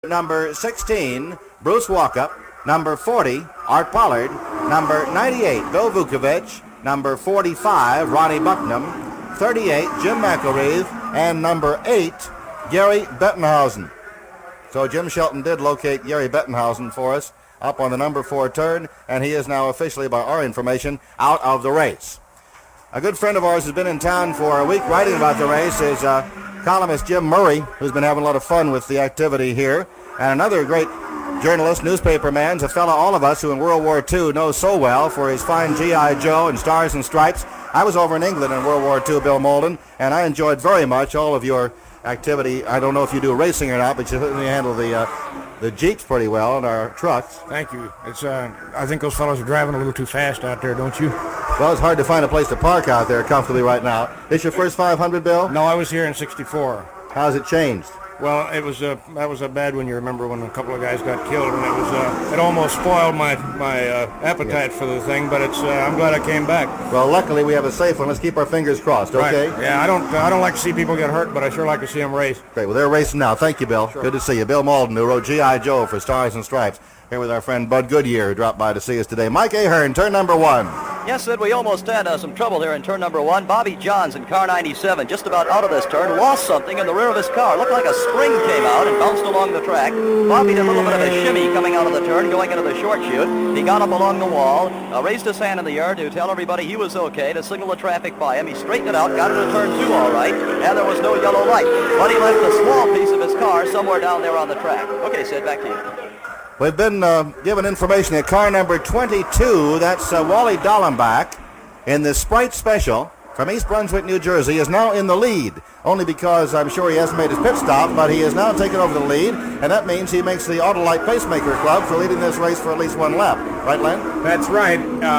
Number 16, Bruce Walkup. Number 40, Art Pollard. Number 98, Bill Vukovich. Number 45, Ronnie Bucknam. 38, Jim McElreath. And number 8, Gary Bettenhausen. So Jim Shelton did locate Gary Bettenhausen for us up on the number 4 turn, and he is now officially, by our information, out of the race. A good friend of ours has been in town for a week writing about the race is columnist Jim Murray, who's been having a lot of fun with the activity here, and another great journalist, newspaper man, a fellow all of us who in World War II knows so well for his fine G.I. Joe and Stars and Stripes. I was over in England in World War II, Bill Molden, and I enjoyed very much all of your activity. I don't know if you do racing or not, but you certainly handle the Jeeps pretty well and our trucks. Thank you. It's I think those fellows are driving a little too fast out there, don't you? Well, it's hard to find a place to park out there comfortably right now. This your first 500, Bill? No, I was here in '64. How's it changed? Well, that was a bad one. You remember when a couple of guys got killed, and it almost spoiled my appetite for the thing. But I'm glad I came back. Well, luckily we have a safe one. Let's keep our fingers crossed. Okay. Right. Yeah, I don't like to see people get hurt, but I sure like to see them race. Great. Well, they're racing now. Thank you, Bill. Sure. Good to see you. Bill Malden, who wrote G.I. Joe for Stars and Stripes, here with our friend Bud Goodyear, who dropped by to see us today. Mike Ahern, turn number 1. Yes, Sid, we almost had some trouble here in turn number 1. Bobby Johns in car 97, just about out of this turn, lost something in the rear of his car. Looked like a spring came out and bounced along the track. Bobby did a little bit of a shimmy coming out of the turn, going into the short chute. He got up along the wall, raised his hand in the air to tell everybody he was okay, to signal the traffic by him. He straightened it out, got into turn 2 all right, and there was no yellow light. But he left a small piece of his car somewhere down there on the track. Okay, Sid, back to you. We've been given information that car number 22, that's Wally Dallenbach, in the Sprite Special from East Brunswick, New Jersey, is now in the lead, only because I'm sure he hasn't made his pit stop, but he has now taken over the lead, and that means he makes the Autolite Pacemaker Club for leading this race for at least one lap. Right, Len? That's right.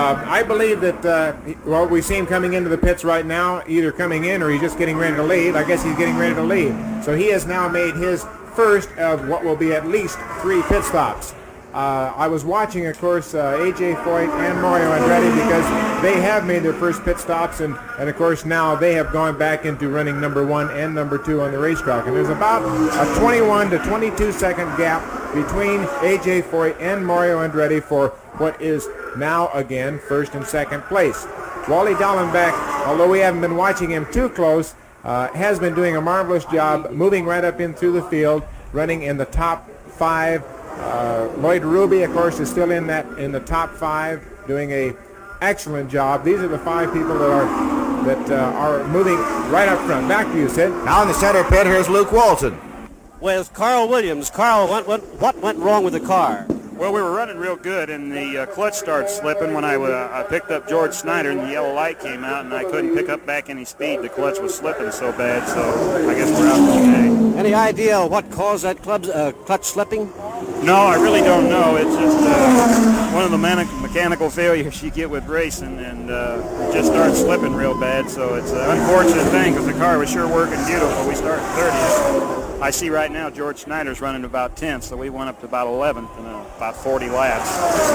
I believe that, we see him coming into the pits right now, either coming in or he's just getting ready to lead. I guess he's getting ready to lead. So he has now made his first of what will be at least 3 pit stops. I was watching, of course, A.J. Foyt and Mario Andretti because they have made their first pit stops, and of course now they have gone back into running number 1 and number 2 on the racetrack. And there's about a 21 to 22 second gap between A.J. Foyt and Mario Andretti for what is now again first and second place. Wally Dallenbach, although we haven't been watching him too close, has been doing a marvelous job moving right up in through the field, running in the top 5. Lloyd Ruby, of course, is still in the top 5, doing a excellent job. These are the 5 people that are moving right up front. Back to you, Sid. Now in the center pit, here's Luke Walton. With Carl Williams. Carl, what went wrong with the car? Well, we were running real good, and the clutch started slipping when I picked up George Snyder, and the yellow light came out, and I couldn't pick up back any speed. The clutch was slipping so bad, so I guess we're out today. Any idea what caused that clutch slipping? No, I really don't know. It's just one of the mechanical failures you get with racing, and it just started slipping real bad, so it's an unfortunate thing because the car was sure working beautiful. We started 30th. I see right now George Snyder's running about 10th, so we went up to about 11th in about 40 laps.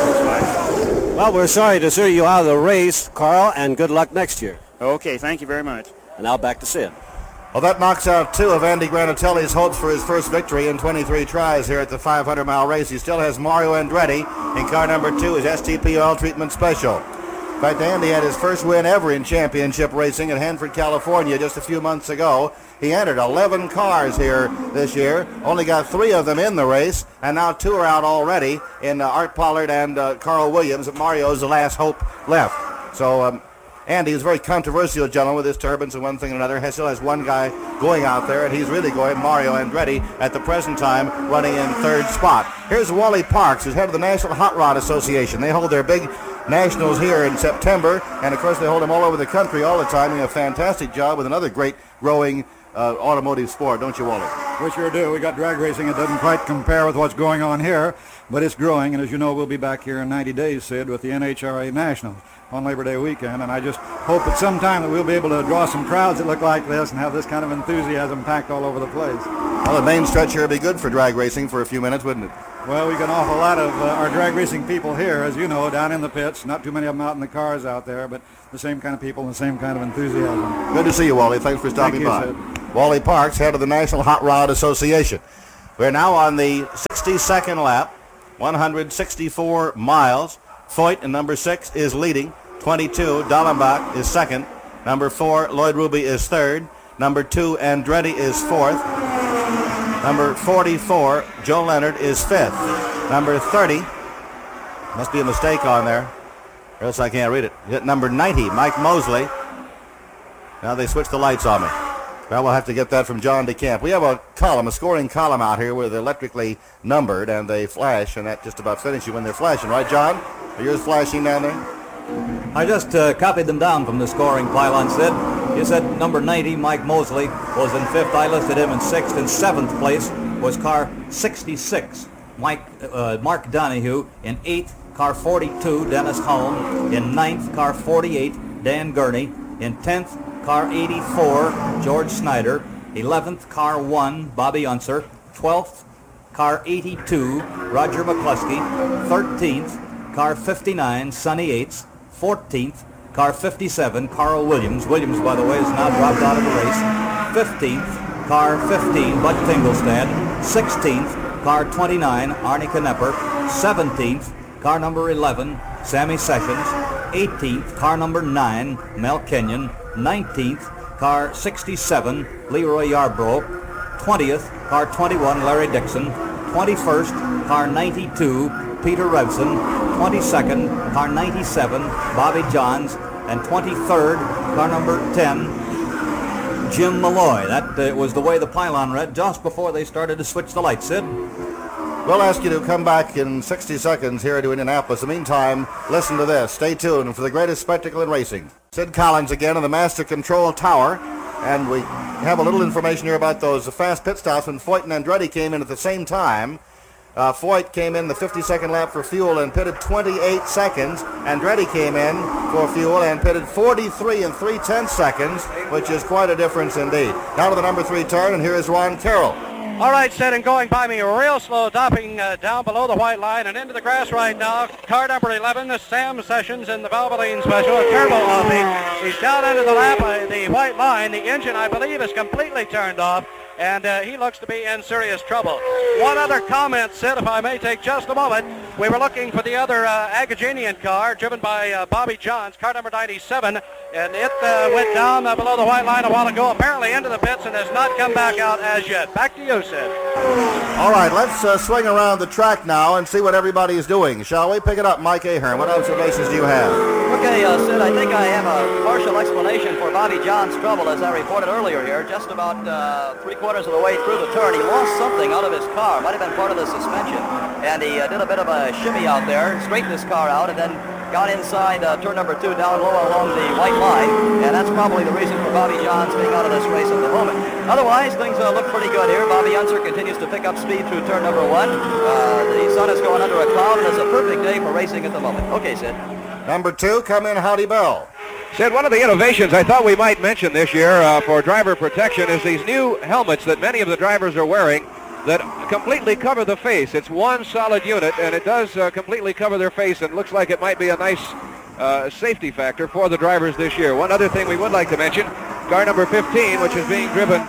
Well, we're sorry to see you out of the race, Carl, and good luck next year. Okay, thank you very much. And now back to Sid. Well, that knocks out 2 of Andy Granatelli's hopes for his first victory in 23 tries here at the 500-mile race. He still has Mario Andretti in car number 2, his STP Oil Treatment Special. In fact, Andy had his first win ever in championship racing in Hanford, California just a few months ago. He entered 11 cars here this year, only got 3 of them in the race, and now 2 are out already in Art Pollard and Carl Williams. Mario's the last hope left. So Andy is a very controversial gentleman with his turbines and one thing and another. He still has one guy going out there, and he's really going, Mario Andretti, at the present time running in 3rd spot. Here's Wally Parks, who's head of the National Hot Rod Association. They hold their big nationals here in September, and of course they hold them all over the country all the time, doing a fantastic job with another great growing automotive sport, don't you, Wally? We sure do. We got drag racing. It doesn't quite compare with what's going on here, but it's growing, and as you know, we'll be back here in 90 days, Sid, with the NHRA Nationals on Labor Day weekend, and I just hope at some time that we'll be able to draw some crowds that look like this and have this kind of enthusiasm packed all over the place. Well, the main stretch here would be good for drag racing for a few minutes, wouldn't it? Well, we got an awful lot of our drag racing people here, as you know, down in the pits. Not too many of them out in the cars out there, but the same kind of people and the same kind of enthusiasm. Good to see you, Wally. Thanks for stopping by. Sid. Wally Parks, head of the National Hot Rod Association. We're now on the 62nd lap, 164 miles. Foyt in number 6 is leading. 22, Dallenbach is second. Number 4, Lloyd Ruby is third. Number 2, Andretti is fourth. Number 44, Joe Leonard is fifth. Number 30, must be a mistake on there, or else I can't read it. Hit number 90, Mike Mosley. Now they switched the lights on me. Well, we'll have to get that from John DeCamp. We have a column, a scoring column out here where they're electrically numbered and they flash, and that just about finishes you when they're flashing, right, John? Are yours flashing down there? I just copied them down from the scoring pylon, Sid. You said number 90, Mike Mosley, was in fifth. I listed him in sixth. In seventh place was car 66, Mark Donahue. In eighth, car 42, Dennis Holm. In ninth, car 48, Dan Gurney. In 10th, car 84, George Snyder. 11th, car 1, Bobby Unser. 12th, car 82, Roger McCluskey. 13th, car 59, Sonny Yates. 14th, car 57, Carl Williams. Williams, by the way, is now dropped out of the race. 15th, car 15, Bud Tingelstad. 16th, car 29, Arnie Knepper. 17th, car number 11, Sammy Sessions. 18th, car number 9, Mel Kenyon. 19th, car 67, Leroy Yarbrough. 20th, car 21, Larry Dixon. 21st, car 92, Peter Revson. 22nd, car 97, Bobby Johns. And 23rd, car number 10, Jim Malloy. That was the way the pylon read just before they started to switch the lights, Sid. We'll ask you to come back in 60 seconds here to Indianapolis. In the meantime, listen to this. Stay tuned for the greatest spectacle in racing. Sid Collins again in the Master Control Tower. And we have a little information here about those fast pit stops when Foyt and Andretti came in at the same time. Foyt came in the 52nd lap for fuel and pitted 28 seconds. Andretti came in for fuel and pitted 43 and 3/10 seconds, which is quite a difference indeed. Now to the number 3 turn, and here is Ron Carroll. All right, Sid, and going by me real slow, dropping down below the white line and into the grass right now. Car number 11, Sam Sessions in the Valvoline Special, a turbo offing. He's down into the lap, the white line. The engine, I believe, is completely turned off, and he looks to be in serious trouble. One other comment, Sid, if I may take just a moment. We were looking for the other Agajanian car driven by Bobby Johns, car number 97, and it went down below the white line a while ago, apparently into the pits, and has not come back out as yet. Back to you, Sid. All right, let's swing around the track now and see what everybody is doing, shall we? Pick it up, Mike Ahern. What observations do you have? Okay, Sid, I think I have a partial explanation for Bobby John's trouble, as I reported earlier here. Just about 3/4 of the way through the turn, he lost something out of his car. Might have been part of the suspension. And he did a bit of a shimmy out there, straightened his car out, and then got inside turn number 2 down low along the white line. And that's probably the reason for Bobby Johns being out of this race at the moment. Otherwise, things look pretty good here. Bobby Unser continues to pick up speed through turn number 1. The sun is going under a cloud, and it's a perfect day for racing at the moment. Okay, Sid. Number 2, come in, Howdy Bell. Sid, one of the innovations I thought we might mention this year for driver protection is these new helmets that many of the drivers are wearing that completely cover the face. It's one solid unit, and it does completely cover their face, and looks like it might be a nice safety factor for the drivers this year. One other thing we would like to mention, car number 15, which is being driven,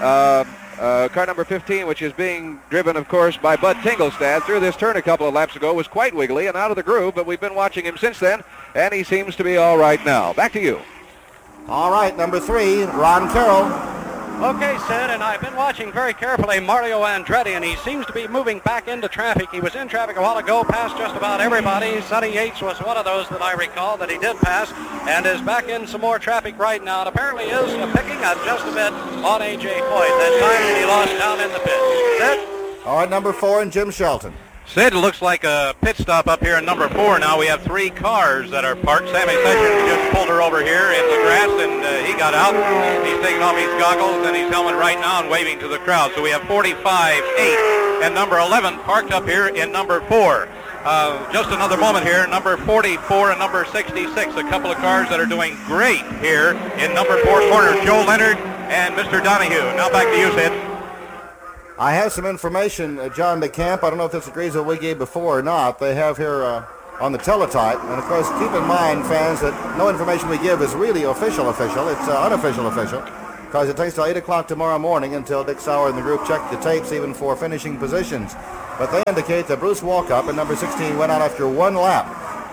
of course, by Bud Tingelstad, through this turn a couple of laps ago, was quite wiggly and out of the groove, but we've been watching him since then, and he seems to be all right now. Back to you. All right, number 3, Ron Carroll. Okay, Sid, and I've been watching very carefully Mario Andretti, and he seems to be moving back into traffic. He was in traffic a while ago, passed just about everybody. Sonny Yates was one of those that I recall that he did pass, and is back in some more traffic right now, and apparently is picking up just a bit on A.J. Foyt. That time that he lost down in the pit. Sid? All right, number 4, and Jim Shelton. Sid, it looks like a pit stop up here in number 4 now. We have 3 cars that are parked. Sammy Sessions just pulled her over here in the grass, and he got out. He's taking off his goggles and his helmet right now and waving to the crowd. So we have 45, 8, and number 11 parked up here in number 4. Just another moment here, number 44 and number 66, a couple of cars that are doing great here in number 4 corner, Joe Leonard and Mr. Donahue. Now back to you, Sid. I have some information, John DeCamp. I don't know if this agrees with what we gave before or not. They have here on the teletype. And, of course, keep in mind, fans, that no information we give is really official. It's unofficial. because it takes till 8 o'clock tomorrow morning until Dick Sauer and the group check the tapes even for finishing positions. But they indicate that Bruce Walkup in number 16 went out after 1 lap.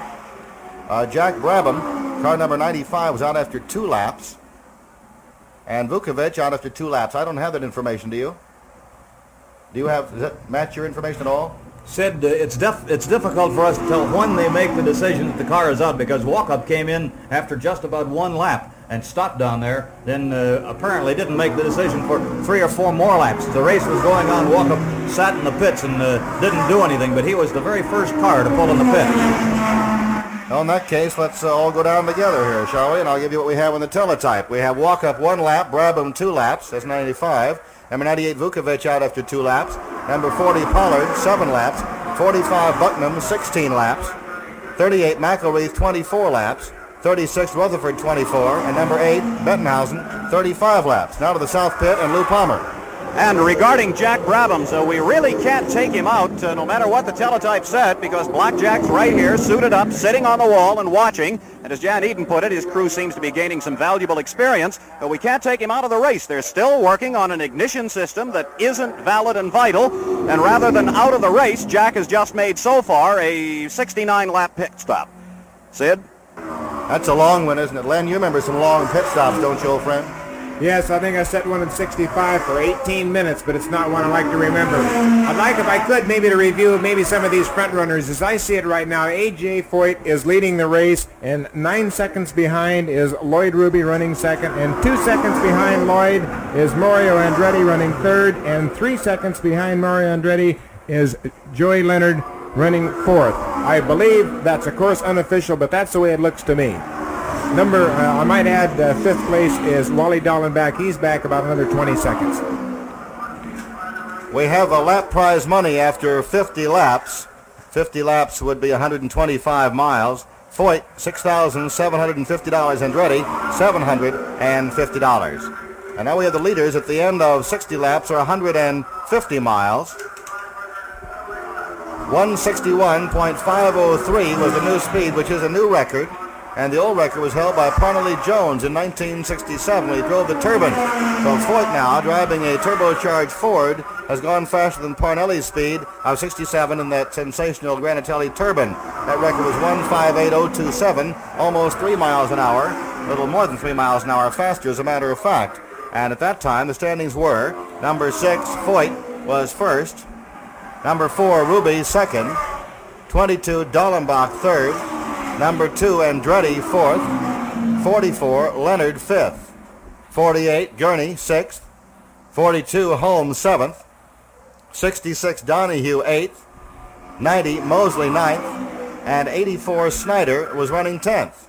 Jack Brabham, car number 95, was out after 2 laps. And Vukovic out after 2 laps. I don't have that information, do you? Do you have, does that match your information at all? Sid, it's difficult for us to tell when they make the decision that the car is out, because Walkup came in after just about 1 lap and stopped down there, then apparently didn't make the decision for 3 or 4 more laps. The race was going on. Walkup sat in the pits and didn't do anything, but he was the very first car to pull in the pit. Well, in that case, let's all go down together here, shall we? And I'll give you what we have on the teletype. We have Walkup 1 lap, Brabham 2 laps, that's 95. Number 98, Vukovic out after 2 laps. Number 40, Pollard, 7 laps. 45, Bucknam, 16 laps. 38, McElreath, 24 laps. 36, Rutherford, 24. And number 8, Bettenhausen, 35 laps. Now to the south pit and Lou Palmer. And regarding Jack Brabham, so we really can't take him out no matter what the teletype said, because Blackjack's right here, suited up, sitting on the wall and watching. And as Jan Eden put it, his crew seems to be gaining some valuable experience, but we can't take him out of the race. They're still working on an ignition system that isn't valid and vital, and rather than out of the race, Jack has just made so far a 69-lap pit stop. Sid? That's a long one, isn't it? Len, you remember some long pit stops, don't you, old friend? Yes, I think I set one in 65 for 18 minutes, but it's not one I like to remember. I'd like, if I could, maybe to review maybe some of these front runners. As I see it right now, A.J. Foyt is leading the race, and 9 seconds behind is Lloyd Ruby running second, and 2 seconds behind Lloyd is Mario Andretti running third, and 3 seconds behind Mario Andretti is Joey Leonard running fourth. I believe that's, of course, unofficial, but that's the way it looks to me. I might add, 5th place is Wally Dallenbach. He's back about another 20 seconds. We have a lap prize money after 50 laps. 50 laps would be 125 miles. Foyt, $6,750. Andretti, $750. And now we have the leaders at the end of 60 laps, or 150 miles. 161.503 was the new speed, which is a new record. And the old record was held by Parnelly Jones in 1967 when he drove the Turbine. So Foyt now, driving a turbocharged Ford, has gone faster than Parnelli's speed of 67 in that sensational Granatelli Turbine. That record was 158.027, almost 3 miles an hour, a little more than 3 miles an hour faster, as a matter of fact. And at that time, the standings were: number 6, Foyt, was first. Number 4, Ruby, second. 22, Dallenbach, third. Number 2, Andretti, 4th. 44, Leonard, 5th. 48, Gurney, 6th. 42, Holmes, 7th. 66, Donahue, 8th. 90, Mosley, 9th. And 84, Snyder was running 10th.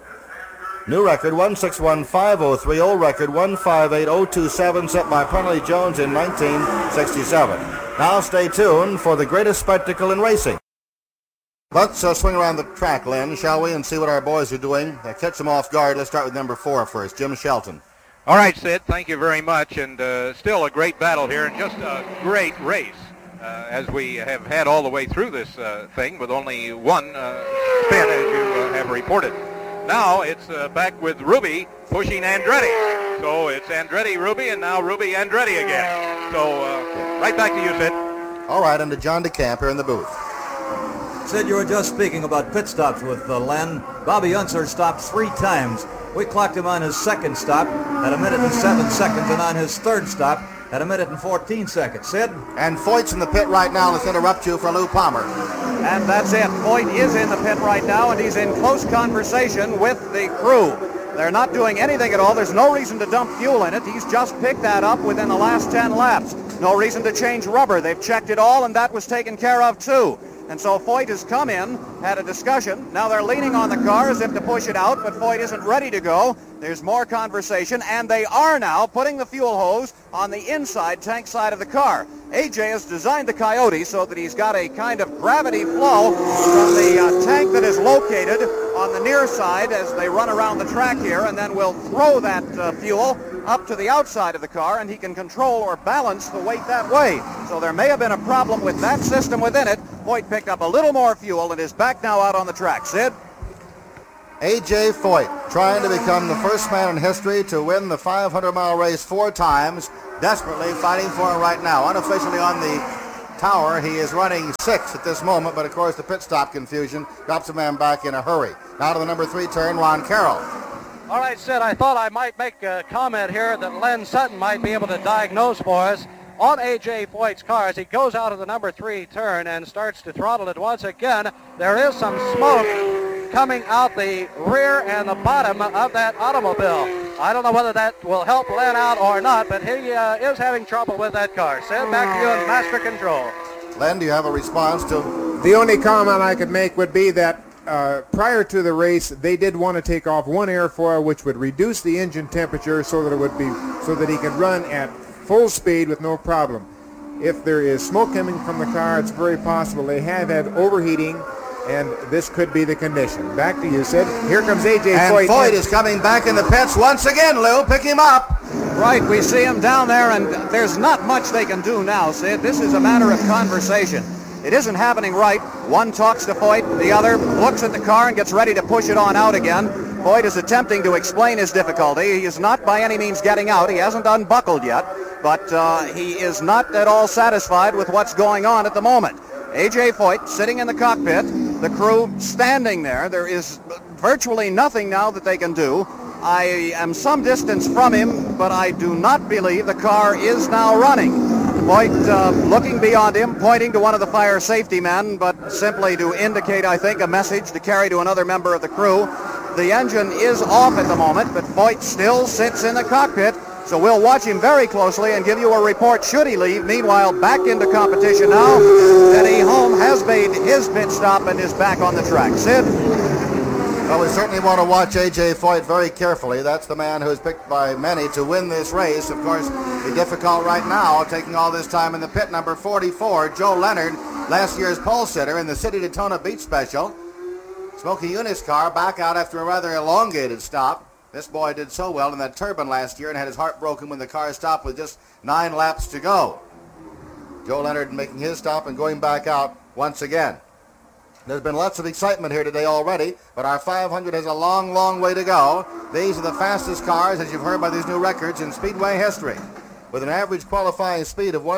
New record, 161.503. Old record, 158.027, set by Parnelly Jones in 1967. Now stay tuned for the greatest spectacle in racing. Let's swing around the track, Len, shall we, and see what our boys are doing. Catch them off guard. Let's start with number 4 first, Jim Shelton. All right, Sid, thank you very much, and still a great battle here, and just a great race, as we have had all the way through this thing, with only one spin, as you have reported. Now it's back with Ruby pushing Andretti. So it's Andretti, Ruby, and now Ruby, Andretti again. So right back to you, Sid. All right, and to John DeCamp here in the booth. Sid, you were just speaking about pit stops with Len. Bobby Unser stopped 3 times. We clocked him on his second stop at 1 minute and 7 seconds, and on his third stop at 1 minute and 14 seconds. Sid? And Foyt's in the pit right now. Let's interrupt you for Lou Palmer. And that's it. Foyt is in the pit right now, and he's in close conversation with the crew. They're not doing anything at all. There's no reason to dump fuel in it. He's just picked that up within the last 10 laps. No reason to change rubber. They've checked it all, and that was taken care of too. And so Foyt has come in, had a discussion. Now they're leaning on the car as if to push it out, but Foyt isn't ready to go. There's more conversation, and they are now putting the fuel hose on the inside tank side of the car. AJ has designed the Coyote so that he's got a kind of gravity flow from the tank that is located on the near side as they run around the track here, and then we'll throw that fuel up to the outside of the car, and he can control or balance the weight that way. So there may have been a problem with that system within it. Foyt picked up a little more fuel and is back now out on the track. Sid? A.J. Foyt trying to become the first man in history to win the 500-mile race 4 times, desperately fighting for it right now. Unofficially on the tower, he is running 6 at this moment, but of course the pit stop confusion drops a man back in a hurry. Now to the number 3 turn, Ron Carroll. All right, Sid, I thought I might make a comment here that Len Sutton might be able to diagnose for us. On A.J. Foyt's car, as he goes out of the number 3 turn and starts to throttle it once again, there is some smoke coming out the rear and the bottom of that automobile. I don't know whether that will help Len out or not, but he is having trouble with that car. Sid, back to you in master control. Len, do you have a response to? The only comment I could make would be that prior to the race, they did want to take off one airfoil, which would reduce the engine temperature so that he could run at full speed with no problem. If there is smoke coming from the car, it's very possible they have had overheating, and this could be the condition. Back to you, Sid. Here comes A.J. Foyt. And Foyt is coming back in the pits once again, Lou. Pick him up. Right, we see him down there, and there's not much they can do now, Sid. This is a matter of conversation. It isn't happening right. One talks to Foyt, the other looks at the car and gets ready to push it on out again. Foyt is attempting to explain his difficulty. He is not by any means getting out. He hasn't unbuckled yet, but he is not at all satisfied with what's going on at the moment. A.J. Foyt sitting in the cockpit, the crew standing there. There is virtually nothing now that they can do. I am some distance from him, but I do not believe the car is now running. Foyt looking beyond him, pointing to one of the fire safety men, but simply to indicate, I think, a message to carry to another member of the crew. The engine is off at the moment, but Foyt still sits in the cockpit. So we'll watch him very closely and give you a report should he leave. Meanwhile, back into competition now. Denny Hulme has made his pit stop and is back on the track. Sid? Well, we certainly want to watch A.J. Foyt very carefully. That's the man who is picked by many to win this race. Of course, be difficult right now, taking all this time in the pit. Number 44, Joe Leonard, last year's pole sitter in the City Daytona Beach Special. Smokey Yuni's car back out after a rather elongated stop. This boy did so well in that turbine last year and had his heart broken when the car stopped with just 9 laps to go. Joe Leonard making his stop and going back out once again. There's been lots of excitement here today already, but our 500 has a long, long way to go. These are the fastest cars, as you've heard by these new records, in Speedway history. With an average qualifying speed of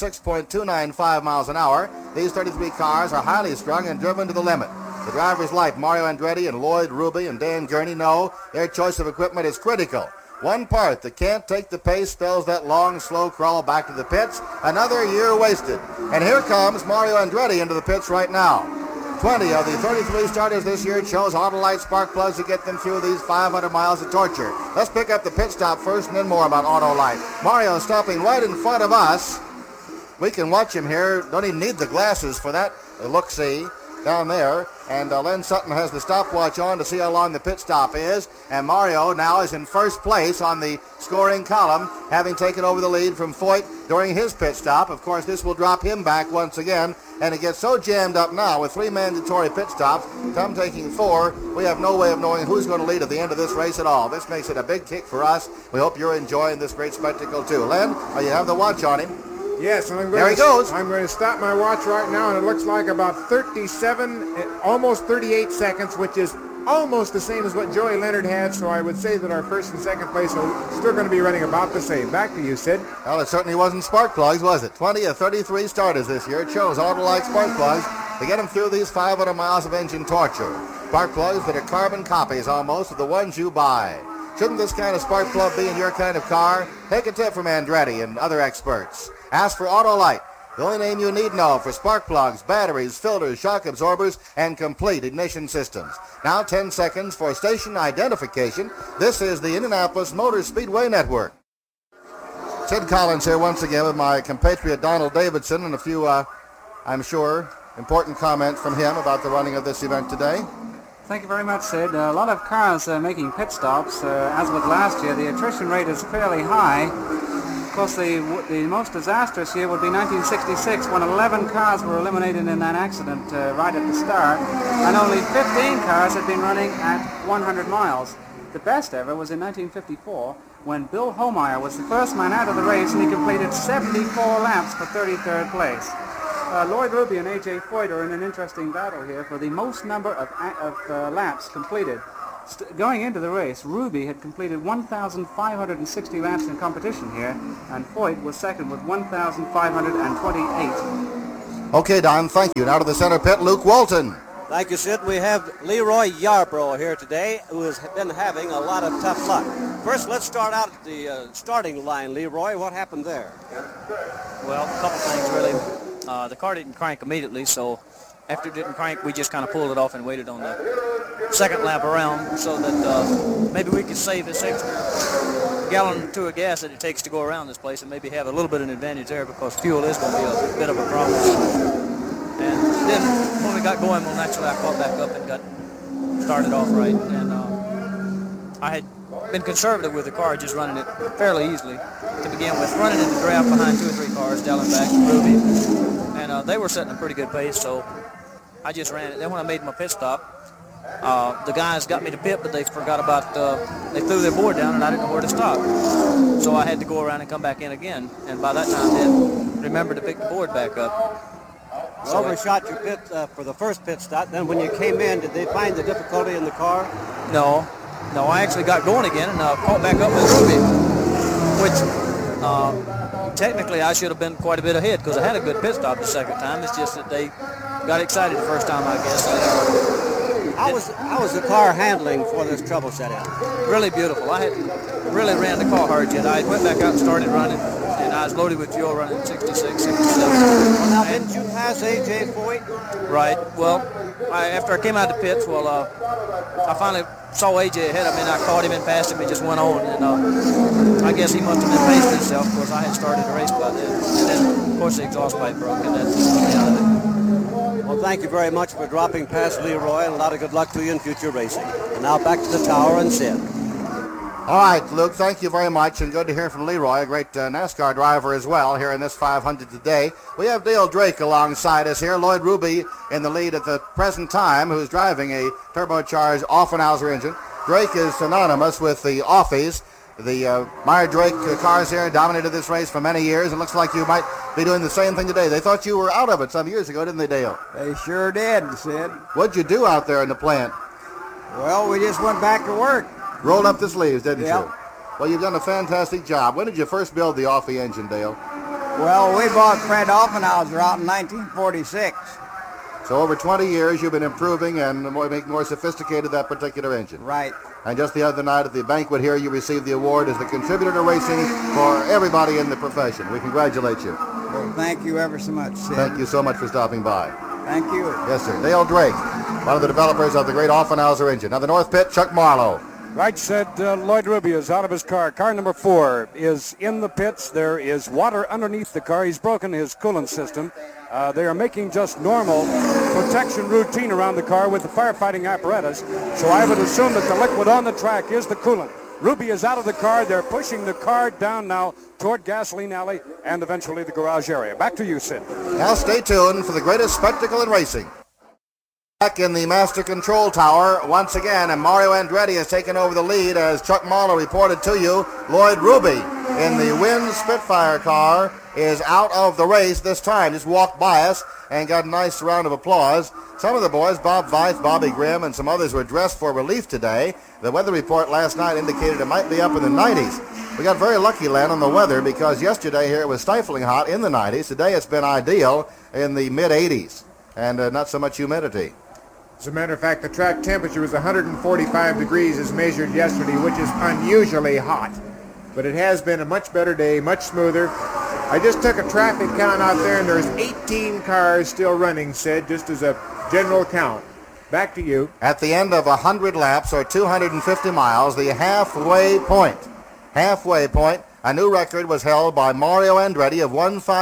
166.295 miles an hour, these 33 cars are highly strung and driven to the limit. The drivers like Mario Andretti and Lloyd Ruby and Dan Gurney know their choice of equipment is critical. One part that can't take the pace spells that long, slow crawl back to the pits. Another year wasted. And here comes Mario Andretti into the pits right now. 20 of the 33 starters this year chose Autolite spark plugs to get them through these 500 miles of torture. Let's pick up the pit stop first and then more about Autolite. Mario stopping right in front of us. We can watch him here. Don't even need the glasses for that look-see down there. And Len Sutton has the stopwatch on to see how long the pit stop is. And Mario now is in first place on the scoring column, having taken over the lead from Foyt during his pit stop. Of course, this will drop him back once again. And it gets so jammed up now with 3 mandatory pit stops, Tom taking 4, we have no way of knowing who's going to lead at the end of this race at all. This makes it a big kick for us. We hope you're enjoying this great spectacle too. Len, you have the watch on him. Yes, and there he goes. I'm going to stop my watch right now, and it looks like about 37, almost 38 seconds, which is almost the same as what Joey Leonard had, so I would say that our first and second place are still going to be running about the same. Back to you, Sid. Well, it certainly wasn't spark plugs, was it? 20 of 33 starters this year chose Autolite spark plugs to get them through these 500 miles of engine torture. Spark plugs that are carbon copies almost of the ones you buy. Shouldn't this kind of spark plug be in your kind of car? Take a tip from Andretti and other experts. Ask for Autolite, the only name you need know for spark plugs, batteries, filters, shock absorbers, and complete ignition systems. Now 10 seconds for station identification. This is the Indianapolis Motor Speedway Network. Sid Collins here once again with my compatriot Donald Davidson and a few, I'm sure, important comments from him about the running of this event today. Thank you very much, Sid. A lot of cars making pit stops. As with last year, the attrition rate is fairly high. Of course, the most disastrous year would be 1966, when 11 cars were eliminated in that accident right at the start, and only 15 cars had been running at 100 miles. The best ever was in 1954, when Bill Homeyer was the first man out of the race, and he completed 74 laps for 33rd place. Lloyd Ruby and A.J. Foyt are in an interesting battle here for the most number of laps completed. Going into the race, Ruby had completed 1,560 laps in competition here, and Foyt was second with 1,528. Okay, Don, thank you. Now to the center pit, Luke Walton. Thank you, Sid. We have Leroy Yarbrough here today, who has been having a lot of tough luck. First, let's start out at the starting line. Leroy, what happened there? Well, a couple things, really. The car didn't crank immediately, so after it didn't crank, we just kind of pulled it off and waited on the second lap around so that maybe we could save this extra gallon or two of gas that it takes to go around this place and maybe have a little bit of an advantage there because fuel is going to be a bit of a problem. And then when we got going, well, naturally I caught back up and got started off right. And I had been conservative with the car, just running it fairly easily to begin with, running in the draft behind 2 or 3 cars, Dellenbach and Ruby. And they were setting a pretty good pace, so I just ran it. Then when I made my pit stop, the guys got me to pit, but they forgot about, they threw their board down and I didn't know where to stop. So I had to go around and come back in again. And by that time, they remembered to pick the board back up. You overshot your pit for the first pit stop. Then when you came in, did they find the difficulty in the car? No, I actually got going again and caught back up with Ruby, which technically I should have been quite a bit ahead because I had a good pit stop the second time. It's just that they got excited the first time, I guess. How was the car handling for this trouble set in? Really beautiful. I hadn't really ran the car hard yet. I went back out and started running, and I was loaded with fuel running 66, 67. Well, now, didn't you pass A.J. Foyt? Right. Well, after I came out of the pits, I finally saw A.J. ahead of me, and I caught him and passed him and just went on. And I guess he must have been pacing himself because I had started the race by then. And then, of course, the exhaust pipe broke, and that took me out of it. Well, thank you very much for dropping past Leroy, and a lot of good luck to you in future racing. And now back to the tower and Sid. All right, Luke, thank you very much, and good to hear from Leroy, a great NASCAR driver as well, here in this 500 today. We have Dale Drake alongside us here, Lloyd Ruby in the lead at the present time, who's driving a turbocharged Offenhauser engine. Drake is synonymous with the Offies. The Meyer Drake cars here dominated this race for many years. It looks like you might be doing the same thing today. They thought you were out of it some years ago, didn't they, Dale? They sure did, Sid. What'd you do out there in the plant? Well, we just went back to work. Rolled up the sleeves, didn't Yep. you? Well, you've done a fantastic job. When did you first build the Offie engine, Dale? Well, we bought Fred Offenhauser out in 1946. So over 20 years, you've been improving and making more sophisticated that particular engine. Right. And just the other night at the banquet here, you received the award as the contributor to racing for everybody in the profession. We congratulate you. Well, thank you ever so much, Sid. Thank you so much for stopping by. Thank you. Yes, sir. Dale Drake, one of the developers of the great Offenhauser engine. Now the North Pit, Chuck Marlowe. Right, said Lloyd Ruby is out of his car. Car number 4 is in the pits. There is water underneath the car. He's broken his coolant system. They are making just normal protection routine around the car with the firefighting apparatus. So I would assume that the liquid on the track is the coolant. Ruby is out of the car. They're pushing the car down now toward Gasoline Alley and eventually the garage area. Back to you, Sid. Now stay tuned for the greatest spectacle in racing. Back in the Master Control Tower once again, and Mario Andretti has taken over the lead as Chuck Marlowe reported to you. Lloyd Ruby in the Wynn Spitfire car is out of the race this time. Just walked by us and got a nice round of applause. Some of the boys, Bob Veith, Bobby Grimm, and some others were dressed for relief today. The weather report last night indicated it might be up in the 90s. We got very lucky, Len, on the weather because yesterday here it was stifling hot in the 90s. Today it's been ideal in the mid-80s and not so much humidity. As a matter of fact, the track temperature was 145 degrees as measured yesterday, which is unusually hot. But it has been a much better day, much smoother. I just took a traffic count out there, and there's 18 cars still running, Sid, just as a general count. Back to you. At the end of 100 laps, or 250 miles, the halfway point, a new record was held by Mario Andretti of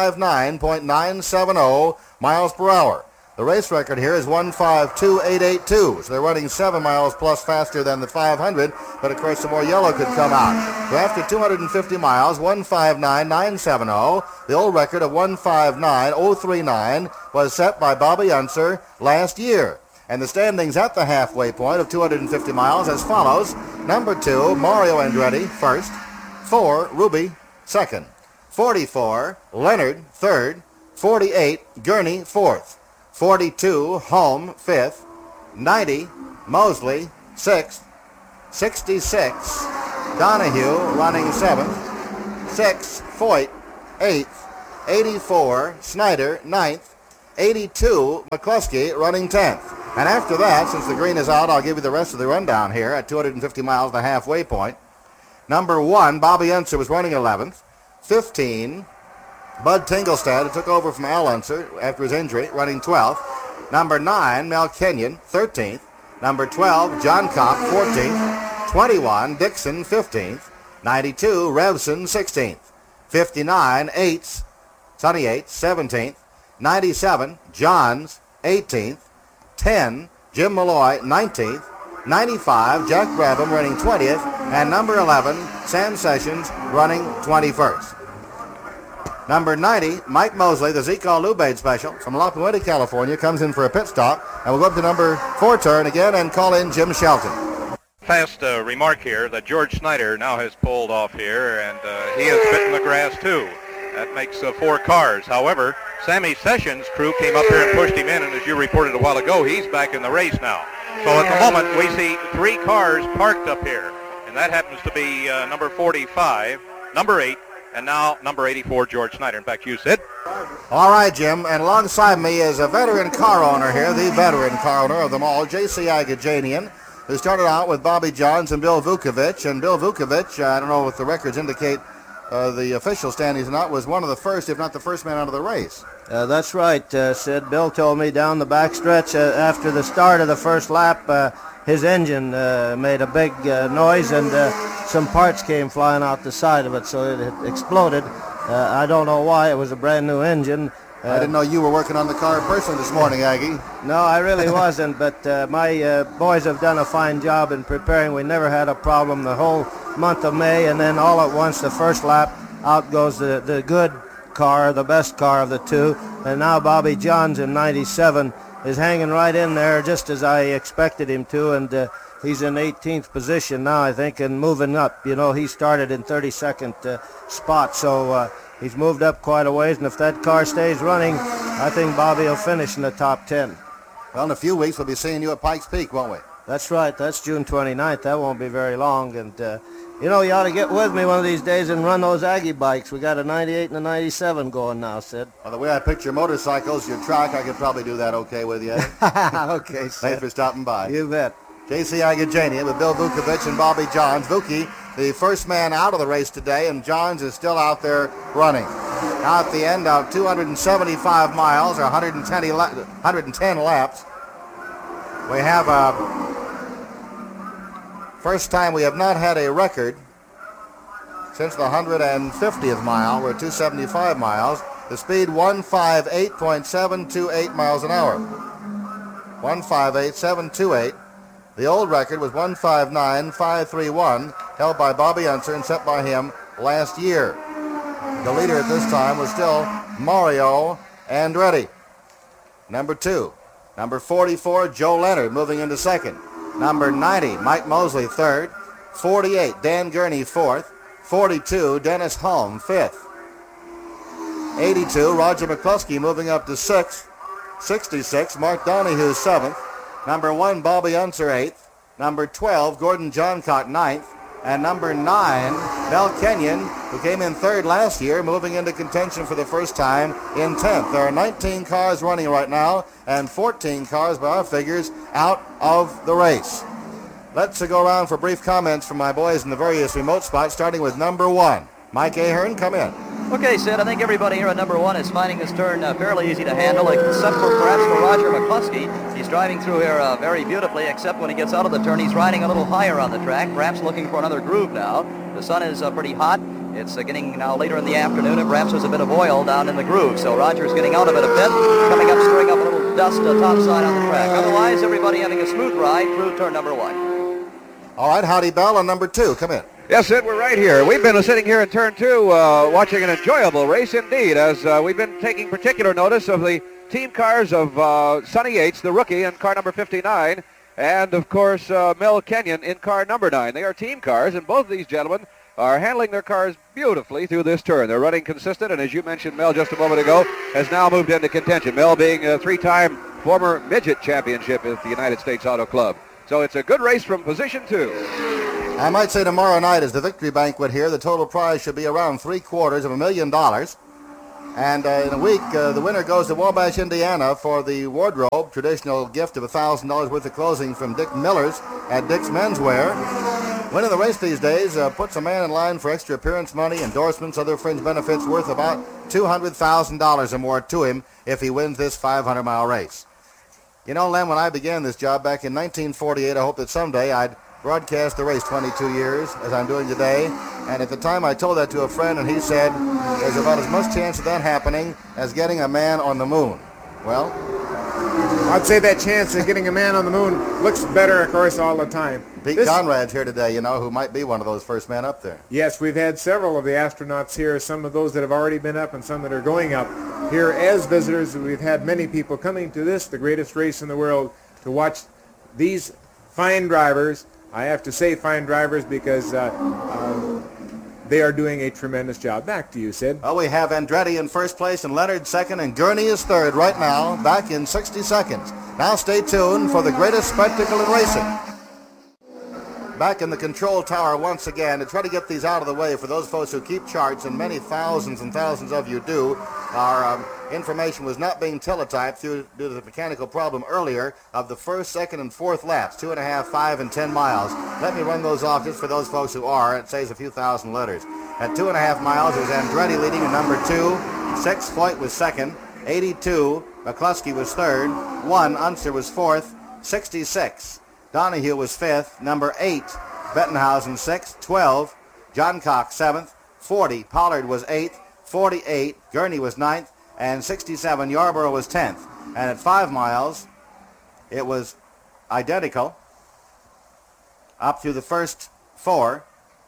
159.970 miles per hour. The race record here is 152.882, so they're running 7 miles plus faster than the 500, but of course some more yellow could come out. So after 250 miles, 159.970, the old record of 159.039 was set by Bobby Unser last year. And the standings at the halfway point of 250 miles as follows. Number 2, Mario Andretti, first. 4, Ruby, second. 44, Leonard, third. 48, Gurney, fourth. 42, Holm, fifth. 90, Mosley, sixth. 66, Donahue running 7th. 6, Foyt, 8th. 84, Snyder, 9th. 82, McCluskey running 10th. And after that, since the green is out, I'll give you the rest of the rundown here at 250 miles, the halfway point. Number 1, Bobby Unser was running 11th. 15, Bud Tingelstad, who took over from Al Unser after his injury, running 12th. Number 9, Mel Kenyon, 13th. Number 12, John Kopp, 14th. 21, Dixon, 15th. 92, Revson, 16th. 59, Sonny Yates, 17th. 97, Johns, 18th. 10, Jim Malloy, 19th. 95, Jack Brabham running 20th. And number 11, Sam Sessions running 21st. Number 90, Mike Mosley, the Zeke All-Lubaid special from La Puente, California, comes in for a pit stop. And we'll go up to number 4 turn again and call in Jim Shelton. Fast remark here that George Snyder now has pulled off here, and he has bitten the grass too. That makes 4 cars. However, Sammy Sessions' crew came up here and pushed him in, and as you reported a while ago, he's back in the race now. So at the moment, we see 3 cars parked up here, and that happens to be number 45, number 8, and now number 84, George Snyder. In fact, you said. All right, Jim, and alongside me is a veteran car owner here, the veteran car owner of them all, J.C. Agajanian, who started out with Bobby Johns and Bill Vukovich. And Bill Vukovich, I don't know if the records indicate the official standings or not, was one of the first, if not the first man out of the race. That's right, Sid. Bill told me down the backstretch after the start of the first lap, his engine made a big noise, and some parts came flying out the side of it, so it exploded. I don't know why. It was a brand new engine. I didn't know you were working on the car personally this morning, Aggie. No, I really wasn't, but my boys have done a fine job in preparing. We never had a problem the whole month of May, and then all at once, the first lap, out goes the good car, the best car of the two, and now Bobby Johns in 97 is hanging right in there just as I expected him to, and he's in 18th position now, I think, and moving up. You know, he started in 32nd spot, so he's moved up quite a ways, and if that car stays running, I think Bobby will finish in the top 10. Well, in a few weeks, we'll be seeing you at Pikes Peak, won't we? That's right. That's June 29th. That won't be very long, and you know, you ought to get with me one of these days and run those Aggie bikes. We got a 98 and a 97 going now, Sid. Well, the way I picture motorcycles, your track, I could probably do that okay with you. Okay, Sid. Thanks for stopping by. You bet. J.C. Agajanian with Bill Vukovich and Bobby Johns. Vuki, the first man out of the race today, and Johns is still out there running. Now at the end of 275 miles, or 110 laps, we have a first time we have not had a record since the 150th mile. We're at 275 miles. The speed 158.728 miles an hour. 158.728. The old record was 159.531, held by Bobby Unser and set by him last year. The leader at this time was still Mario Andretti. Number 2. Number 44, Joe Leonard, moving into second. Number 90, Mike Mosley, third. 48, Dan Gurney, fourth. 42, Dennis Hulme, fifth. 82, Roger McCluskey, moving up to sixth. 66, Mark Donahue, seventh. Number 1, Bobby Unser, eighth. Number 12, Gordon Johncock, ninth. And number 9, Mel Kenyon, who came in third last year, moving into contention for the first time in 10th. There are 19 cars running right now, and 14 cars, by our figures, out of the race. Let's go around for brief comments from my boys in the various remote spots, starting with number 1. Mike Ahern, come in. Okay, Sid, I think everybody here at number 1 is finding this turn fairly easy to handle, except for perhaps for Roger McCluskey. He's driving through here very beautifully, except when he gets out of the turn, he's riding a little higher on the track, perhaps looking for another groove now. The sun is pretty hot. It's getting now later in the afternoon, and perhaps there's a bit of oil down in the groove. So Roger's getting out of it a bit, coming up, stirring up a little dust topside on the track. Otherwise, everybody having a smooth ride through turn number 1. All right, Howdy Bell on number 2. Come in. Yes, Sid, we're right here. We've been sitting here in turn 2 watching an enjoyable race indeed, as we've been taking particular notice of the team cars of Sonny Yates, the rookie, in car number 59, and, of course, Mel Kenyon in car number 9. They are team cars, and both of these gentlemen are handling their cars beautifully through this turn. They're running consistent, and as you mentioned, Mel, just a moment ago, has now moved into contention. Mel being a 3-time former midget championship at the United States Auto Club. So it's a good race from position 2. I might say tomorrow night is the victory banquet here. The total prize should be around $750,000. And in a week, the winner goes to Wabash, Indiana for the wardrobe, traditional gift of $1,000 worth of clothing from Dick Miller's at Dick's Menswear. Winning the race these days puts a man in line for extra appearance money, endorsements, other fringe benefits worth about $200,000 or more to him if he wins this 500-mile race. You know, Len, when I began this job back in 1948, I hoped that someday I'd broadcast the race 22 years, as I'm doing today. And at the time, I told that to a friend, and he said, there's about as much chance of that happening as getting a man on the moon. Well, I'd say that chance of getting a man on the moon looks better, of course, all the time. Pete Conrad's here today, you know, who might be one of those first men up there. Yes, we've had several of the astronauts here, some of those that have already been up and some that are going up. Here as visitors, we've had many people coming to this, the greatest race in the world, to watch these fine drivers. I have to say fine drivers because they are doing a tremendous job. Back to you, Sid. Well, we have Andretti in first place and Leonard second, and Gurney is third right now, back in 60 seconds. Now stay tuned for the greatest spectacle in racing. Back in the control tower once again to try to get these out of the way for those folks who keep charts, and many thousands and thousands of you do. Our information was not being teletyped due to the mechanical problem earlier of the first, second, and fourth laps, 2.5, 5, and 10 miles. Let me run those off just for those folks who are. It saves a few thousand letters. At 2.5 miles, it was Andretti leading in number 2. 6, Foyt was second. 82, McCluskey was third. 1, Unser was fourth. 66, Donahue was fifth. Number 8, Bettenhausen 6th. 12, John Cox 7th. 40, Pollard was 8th. 48, Gurney was 9th. And 67, Yarborough was 10th. And at 5 miles, it was identical up through the first 4.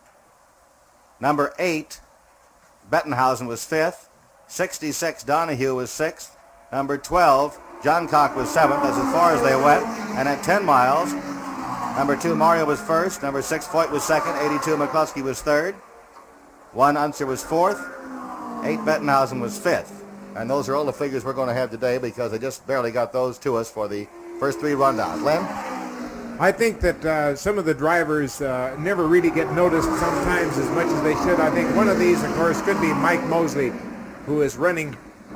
Number 8, Bettenhausen was 5th. 66, Donahue was 6th. Number 12, John Cock was 7th. That's as far as they went. And at 10 miles, number 2, Mario was 1st. Number 6, Foyt was 2nd. 82, McCluskey was 3rd. 1, Unser was 4th. 8, Bettenhausen was 5th. And those are all the figures we're going to have today because they just barely got those to us for the first 3 rundowns. Len? I think that some of the drivers never really get noticed sometimes as much as they should. I think one of these, of course, could be Mike Mosley, who is running.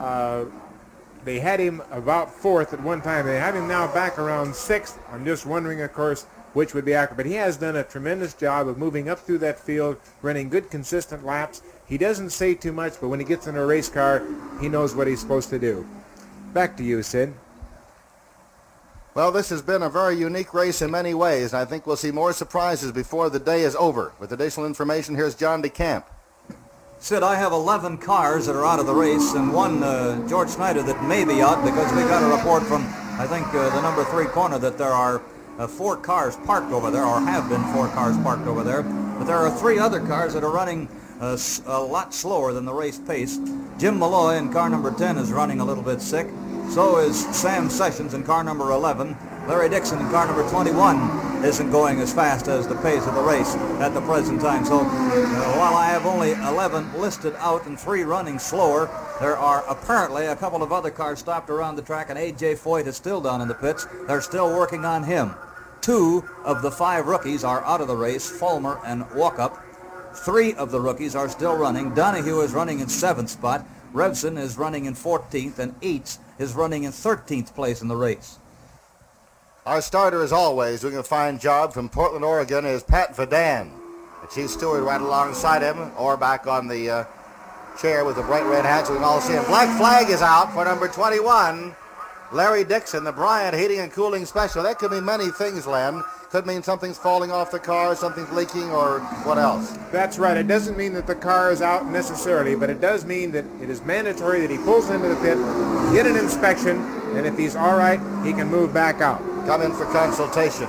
They had him about 4th at one time. They have him now back around 6th. I'm just wondering, of course, which would be accurate. But he has done a tremendous job of moving up through that field, running good, consistent laps. He doesn't say too much, but when he gets in a race car, he knows what he's supposed to do. Back to you, Sid. Well, this has been a very unique race in many ways, and I think we'll see more surprises before the day is over. With additional information, here's John DeCamp. Sid, I have 11 cars that are out of the race, and one, George Snyder, that may be out because we got a report from, I think, the number 3 corner that there are 4 cars parked over there, or have been 4 cars parked over there. But there are 3 other cars that are running a lot slower than the race pace. Jim Malloy in car number 10 is running a little bit sick. So is Sam Sessions in car number 11. Larry Dixon in car number 21 isn't going as fast as the pace of the race at the present time. So while I have only 11 listed out and 3 running slower, there are apparently a couple of other cars stopped around the track, and A.J. Foyt is still down in the pits. They're still working on him. 2 of the 5 rookies are out of the race, Fulmer and Walkup. 3 of the rookies are still running. Donahue is running in 7th spot. Revson is running in 14th, and Eates is running in 13th place in the race. Our starter, as always, doing a fine job from Portland, Oregon, is Pat Vadan. The chief steward right alongside him, or back on the chair with the bright red hat, so we can all see him. Black flag is out for number 21, Larry Dixon, the Bryant Heating and Cooling Special. That could mean many things, Len. Could mean something's falling off the car, something's leaking, or what else? That's right. It doesn't mean that the car is out necessarily, but it does mean that it is mandatory that he pulls into the pit, get an inspection, and if he's all right, he can move back out. Come in for consultation.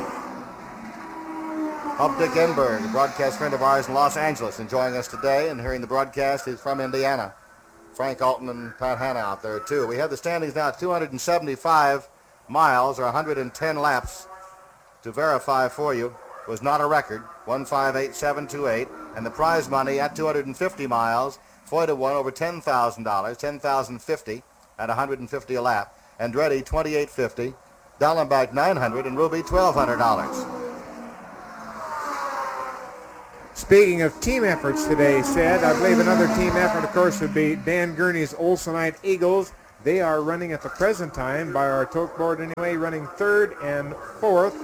Bob Dick Enberg, a broadcast friend of ours in Los Angeles, enjoying us today and hearing the broadcast. He's from Indiana. Frank Alton and Pat Hanna out there, too. We have the standings now at 275 miles, or 110 laps. To verify for you, was not a record, 158,728, and the prize money at 250 miles, Foyt won over $10,000, $10,050 at 150 a lap. Andretti $2,850, Dallenbach $900, and Ruby $1,200. Speaking of team efforts today, Sid, I believe another team effort, of course, would be Dan Gurney's Olsonite Eagles. They are running at the present time, by our tote board anyway, running 3rd and 4th.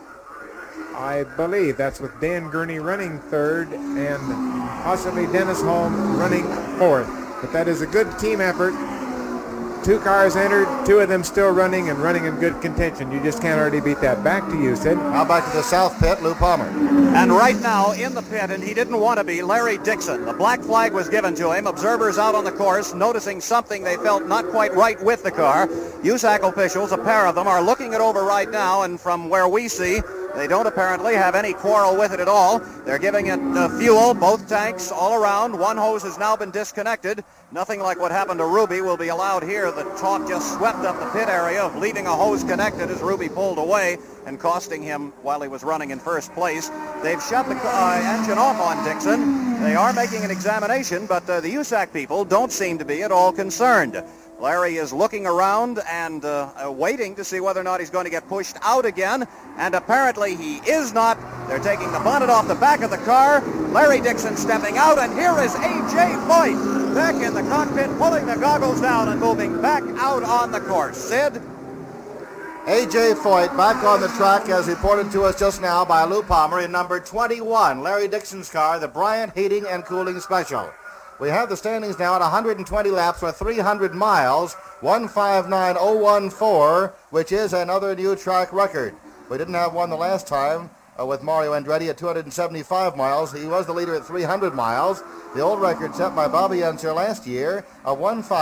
I believe that's with Dan Gurney running 3rd and possibly Dennis Holm running 4th. But that is a good team effort. 2 cars entered, 2 of them still running and running in good contention. You just can't already beat that. Back to you, Sid. Now back to the south pit, Lou Palmer. And right now in the pit, and he didn't want to be, Larry Dixon. The black flag was given to him. Observers out on the course noticing something they felt not quite right with the car. USAC officials, a pair of them, are looking it over right now, and from where we see, they don't apparently have any quarrel with it at all. They're giving it fuel, both tanks, all around. One hose has now been disconnected. Nothing like what happened to Ruby will be allowed here. The talk just swept up the pit area of leaving a hose connected as Ruby pulled away and costing him while he was running in first place. They've shut the engine off on Dixon. They are making an examination, but the USAC people don't seem to be at all concerned. Larry is looking around and waiting to see whether or not he's going to get pushed out again, and apparently he is not. They're taking the bonnet off the back of the car. Larry Dixon stepping out, and here is A.J. Foyt back in the cockpit, pulling the goggles down and moving back out on the course. Sid? A.J. Foyt back on the track as reported to us just now by Lou Palmer in number 21, Larry Dixon's car, the Bryant Heating and Cooling Special. We have the standings now at 120 laps for 300 miles, 159.014, which is another new track record. We didn't have one the last time with Mario Andretti at 275 miles. He was the leader at 300 miles. The old record set by Bobby Unser last year of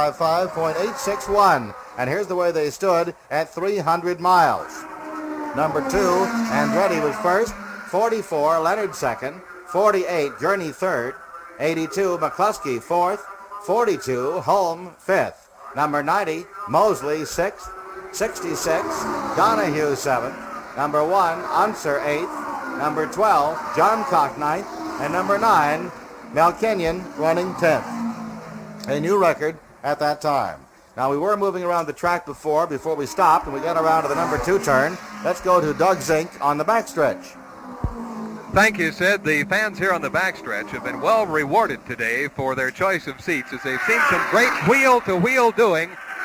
155.861. And here's the way they stood at 300 miles. Number 2, Andretti was first, 44, Leonard second, 48, Gurney third, 82, McCluskey 4th, 42, Holm 5th. Number 90, Mosley 6th, 66, Donahue 7th. Number 1, Unser 8th. Number 12, John Cock 9th. And number 9, Mel Kenyon running 10th. A new record at that time. Now we were moving around the track before we stopped and we got around to the number 2 turn. Let's go to Doug Zink on the backstretch. Thank you, Sid. The fans here on the backstretch have been well rewarded today for their choice of seats as they've seen some great wheel-to-wheel doing.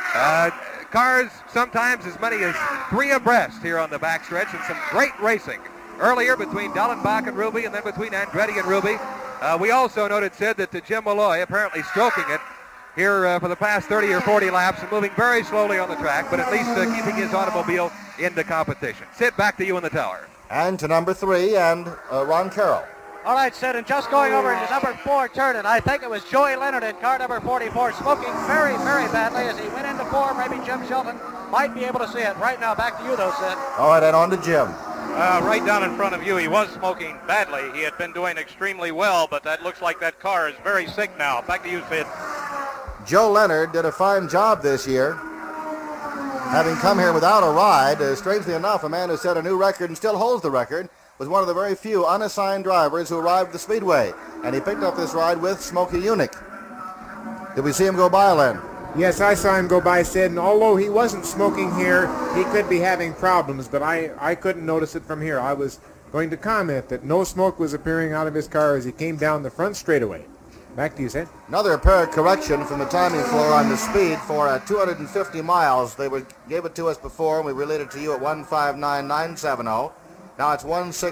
Cars sometimes as many as 3 abreast here on the backstretch and some great racing. Earlier between Dellenbach and Ruby and then between Andretti and Ruby. We also noted, Sid, that Jim Malloy apparently stroking it here for the past 30 or 40 laps and moving very slowly on the track, but at least keeping his automobile into competition. Sid, back to you in the tower. And to number 3 and Ron Carroll. All right, Sid, and just going over into number 4 turn, and I think it was Joey Leonard in car number 44 smoking very, very badly as he went into 4. Maybe Jim Shelton might be able to see it. Right now, back to you, though, Sid. All right, and on to Jim. Right down in front of you, he was smoking badly. He had been doing extremely well, but that looks like that car is very sick now. Back to you, Sid. Joe Leonard did a fine job this year. Having come here without a ride, strangely enough, a man who set a new record and still holds the record, was one of the very few unassigned drivers who arrived at the Speedway. And he picked up this ride with Smokey Unick. Did we see him go by, Len? Yes, I saw him go by, Sid, and although he wasn't smoking here, he could be having problems, but I couldn't notice it from here. I was going to comment that no smoke was appearing out of his car as he came down the front straightaway. Back to you, Sid. Another apparent correction from the timing floor on the speed for 250 miles. They gave it to us before, and we relayed it to you at 159.970. Now it's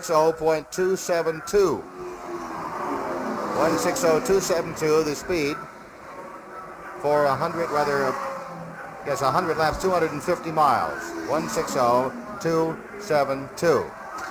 160.272. 160.272, the speed for 100 laps, 250 miles. 160.272.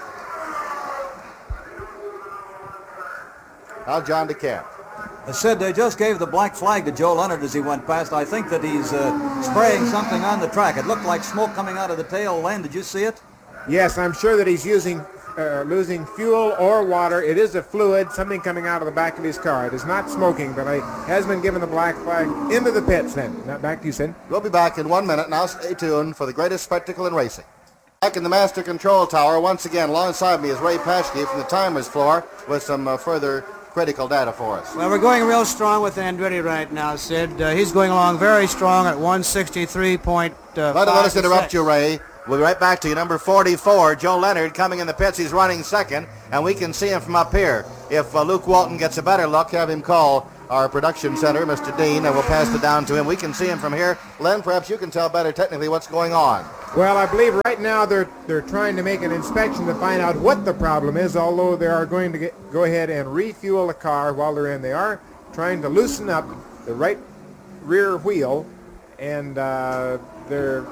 Now John DeCamp. Sid, they just gave the black flag to Joe Leonard as he went past. I think that he's spraying something on the track. It looked like smoke coming out of the tail. Len, did you see it? Yes, I'm sure that he's losing fuel or water. It is a fluid, something coming out of the back of his car. It is not smoking, but he has been given the black flag into the pits then. Now back to you, Sid. We'll be back in 1 minute. Now stay tuned for the greatest spectacle in racing. Back in the master control tower, once again, alongside me is Ray Paschke from the timers floor with some further critical data for us. Well, we're going real strong with Andretti right now, Sid. He's going along very strong at 163.5. Let us interrupt you, Ray. We'll be right back to you. Number 44, Joe Leonard, coming in the pits. He's running second, and we can see him from up here. If Luke Walton gets a better look, have him call our production center, Mr. Dean, and we'll pass it down to him. We can see him from here. Len, perhaps you can tell better technically what's going on. Well, I believe right now they're trying to make an inspection to find out what the problem is, although they are going to go ahead and refuel the car while they're in. They are trying to loosen up the right rear wheel, and they're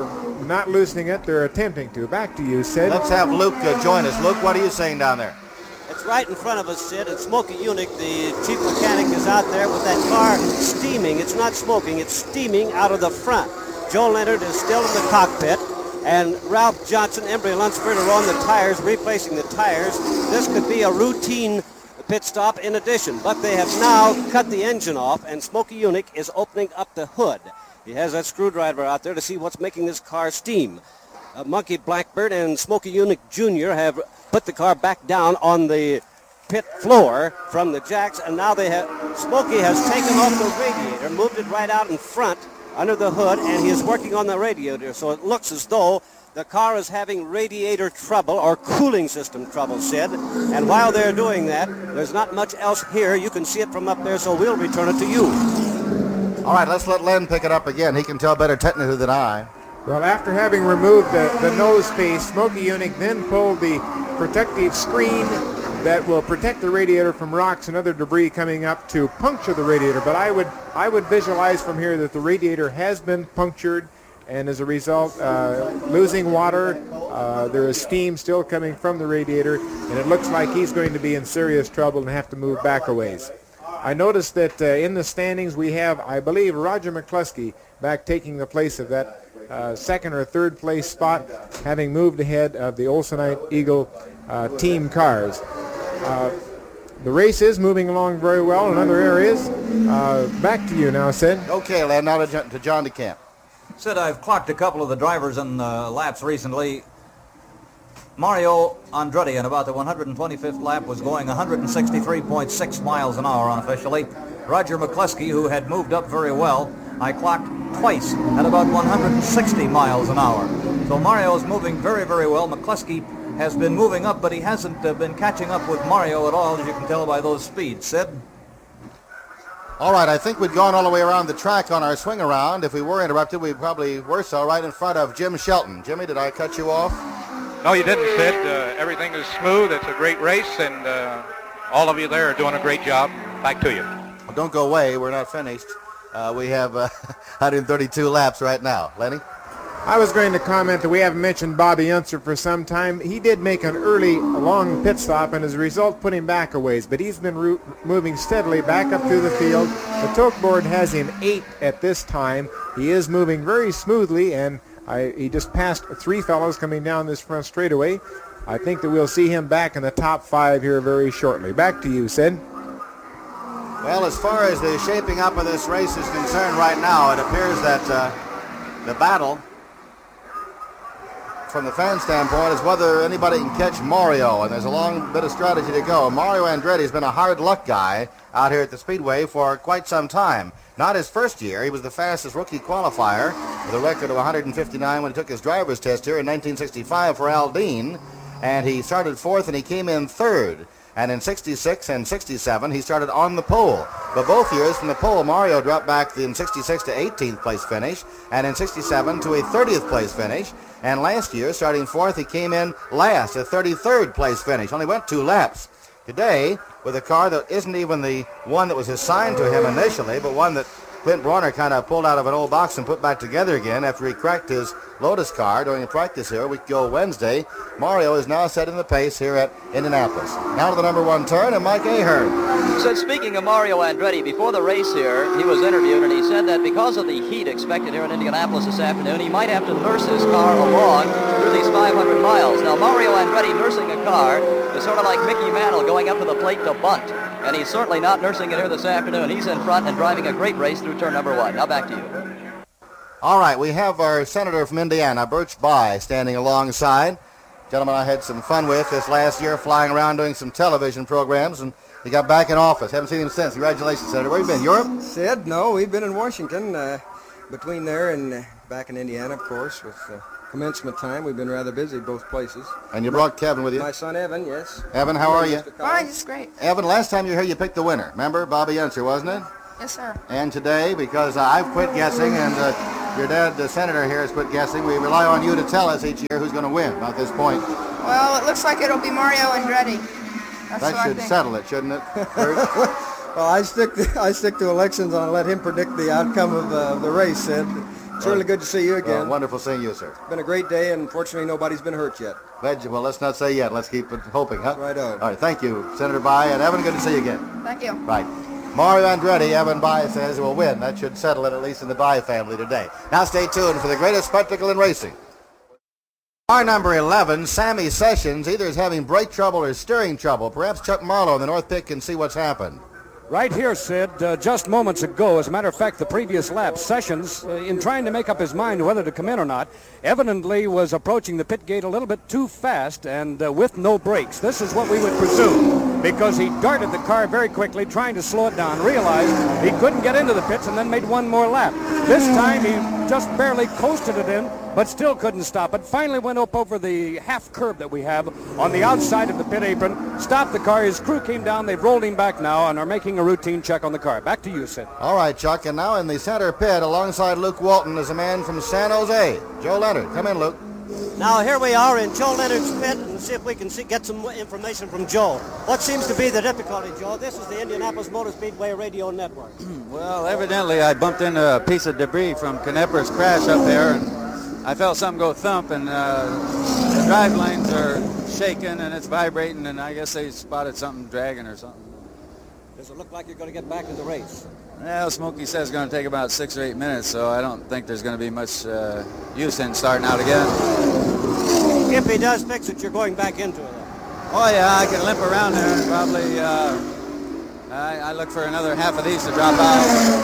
not loosening it. They're attempting to. Back to you, Sid. Let's have Luke join us. Luke, what are you saying down there? It's right in front of us, Sid. And Smokey Unick, the chief mechanic, is out there with that car steaming. It's not smoking. It's steaming out of the front. Joe Leonard is still in the cockpit, and Ralph Johnson, Embry Lunsford are on the tires, replacing the tires. This could be a routine pit stop in addition, but they have now cut the engine off, and Smokey Unick is opening up the hood. He has that screwdriver out there to see what's making this car steam. Monkey Blackbird and Smokey Unick Jr. have put the car back down on the pit floor from the jacks, and now Smokey has taken off the radiator, moved it right out in front under the hood, and he is working on the radiator, so it looks as though the car is having radiator trouble or cooling system trouble, Sid. And while they're doing that, there's not much else here. You can see it from up there, so we'll return it to you. All right, let's let Len pick it up again. He can tell better technically than I. Well, after having removed the nose piece, Smokey Unick then pulled the protective screen that will protect the radiator from rocks and other debris coming up to puncture the radiator. But I would visualize from here that the radiator has been punctured, and as a result, losing water. There is steam still coming from the radiator, and it looks like he's going to be in serious trouble and have to move back a ways. I noticed that in the standings we have, I believe, Roger McCluskey back taking the place of that second or third place spot, having moved ahead of the Olsonite Eagle team cars. The race is moving along very well in other areas. Back to you now, Sid. Okay, Len, now to John DeCamp. Sid, I've clocked a couple of the drivers in laps recently. Mario Andretti, in about the 125th lap, was going 163.6 miles an hour unofficially. Roger McCluskey, who had moved up very well, I clocked twice at about 160 miles an hour. So Mario's moving very, very well. McCluskey has been moving up, but he hasn't been catching up with Mario at all, as you can tell by those speeds. Sid? All right, I think we'd gone all the way around the track on our swing around. If we were interrupted, we probably were so, right in front of Jim Shelton. Jimmy, did I cut you off? No, you didn't, Sid. Everything is smooth. It's a great race, and all of you there are doing a great job. Back to you. Well, don't go away. We're not finished. We have 132 laps right now. Lenny? I was going to comment that we haven't mentioned Bobby Unser for some time. He did make an early, long pit stop, and as a result put him back a ways, but he's been moving steadily back up through the field. The Toke board has him 8 at this time. He is moving very smoothly, and he just passed 3 fellows coming down this front straightaway. I think that we'll see him back in the top 5 here very shortly. Back to you, Sid. Well, as far as the shaping up of this race is concerned right now, it appears that the battle from the fan standpoint is whether anybody can catch Mario, and there's a long bit of strategy to go. Mario Andretti has been a hard luck guy out here at the Speedway for quite some time. Not his first year. He was the fastest rookie qualifier with a record of 159 when he took his driver's test here in 1965 for Aldine, and he started 4th and he came in 3rd. And in 66 and 67, he started on the pole. But both years from the pole, Mario dropped back in 66 to 18th place finish, and in 67 to a 30th place finish. And last year, starting 4th, he came in last, a 33rd place finish. Only went 2 laps. Today, with a car that isn't even the one that was assigned to him initially, but one that Clint Bronner kind of pulled out of an old box and put back together again after he cracked his Lotus car during the practice here a week ago Wednesday. Mario is now setting the pace here at Indianapolis. Now to the number 1 turn, and Mike Ahern. So speaking of Mario Andretti, before the race here, he was interviewed, and he said that because of the heat expected here in Indianapolis this afternoon, he might have to nurse his car along through these 500 miles. Now, Mario Andretti nursing a car is sort of like Mickey Mantle going up to the plate to bunt, and he's certainly not nursing it here this afternoon. He's in front and driving a great race through turn number 1. Now back to you. All right, we have our senator from Indiana, Birch Bayh, standing alongside. Gentleman I had some fun with this last year, flying around doing some television programs, and he got back in office. Haven't seen him since. Congratulations, Senator. Where have you been, Europe? Sid, no, we've been in Washington, between there and back in Indiana, of course, with commencement time. We've been rather busy both places. And you brought Kevin with you? My son Evan, yes. Evan, how are you? Fine, it's great. Evan, last time you were here, you picked the winner. Remember? Bobby Unser, wasn't it? Yes, sir. And today, because I've quit guessing and your dad, the senator here, has quit guessing, we rely on you to tell us each year who's going to win at this point. Well, it looks like it'll be Mario Andretti. That should settle it, shouldn't it? Well, I stick to elections and I'll let him predict the outcome of the race, Sid. It's really good to see you again. Wonderful seeing you, sir. It's been a great day, and fortunately nobody's been hurt yet. Well, let's not say yet. Let's keep it hoping, huh? Right on. All right, thank you, Senator Bayh, and Evan, good to see you again. Thank you. Right. Mario Andretti, Evan Bayh says, will win. That should settle it, at least in the Bayh family today. Now stay tuned for the greatest spectacle in racing. Car number 11, Sammy Sessions, either is having brake trouble or steering trouble. Perhaps Chuck Marlowe in the North Pit can see what's happened. Right here, Sid, just moments ago, as a matter of fact, the previous lap, Sessions, in trying to make up his mind whether to come in or not, evidently was approaching the pit gate a little bit too fast and with no brakes. This is what we would presume, because he darted the car very quickly, trying to slow it down, realized he couldn't get into the pits, and then made one more lap. This time, he just barely coasted it in, but still couldn't stop it. Finally went up over the half curb that we have on the outside of the pit apron, stopped the car. His crew came down. They've rolled him back now and are making a routine check on the car. Back to you, Sid. All right, Chuck. And now in the center pit alongside Luke Walton is a man from San Jose, Joe Leonard. Come in, Luke. Now here we are in Joe Leonard's pit, and see if we can get some information from Joe. What seems to be the difficulty, Joe? This is the Indianapolis Motor Speedway Radio Network. Well, evidently I bumped into a piece of debris from Knepper's crash up there, and I felt something go thump, and the drive lanes are shaking and it's vibrating, and I guess they spotted something dragging or something. Does it look like you're going to get back to the race? Well, Smokey says it's going to take about 6 or 8 minutes, so I don't think there's going to be much use in starting out again. If he does fix it, you're going back into it. Oh, yeah, I can limp around there and probably I look for another half of these to drop out,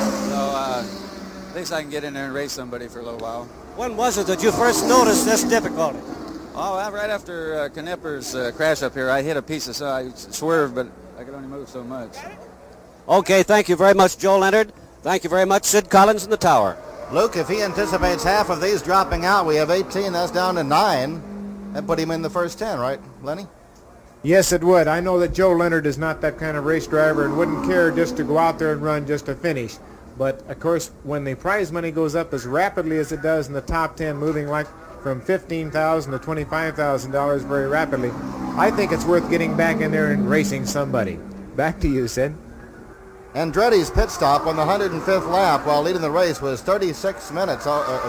so at least I can get in there and race somebody for a little while. When was it that you first noticed this difficulty? Oh, well, right after Knepper's crash up here, I hit a piece of I swerved, but I could only move so much. Okay, thank you very much, Joe Leonard. Thank you very much, Sid Collins in the tower. Luke, if he anticipates half of these dropping out, we have 18, that's down to 9. That put him in the first 10, right, Lenny? Yes, it would. I know that Joe Leonard is not that kind of race driver and wouldn't care just to go out there and run just to finish. But, of course, when the prize money goes up as rapidly as it does in the top 10, moving like from $15,000 to $25,000 very rapidly, I think it's worth getting back in there and racing somebody. Back to you, Sid. Andretti's pit stop on the 105th lap while leading the race was 36 seconds,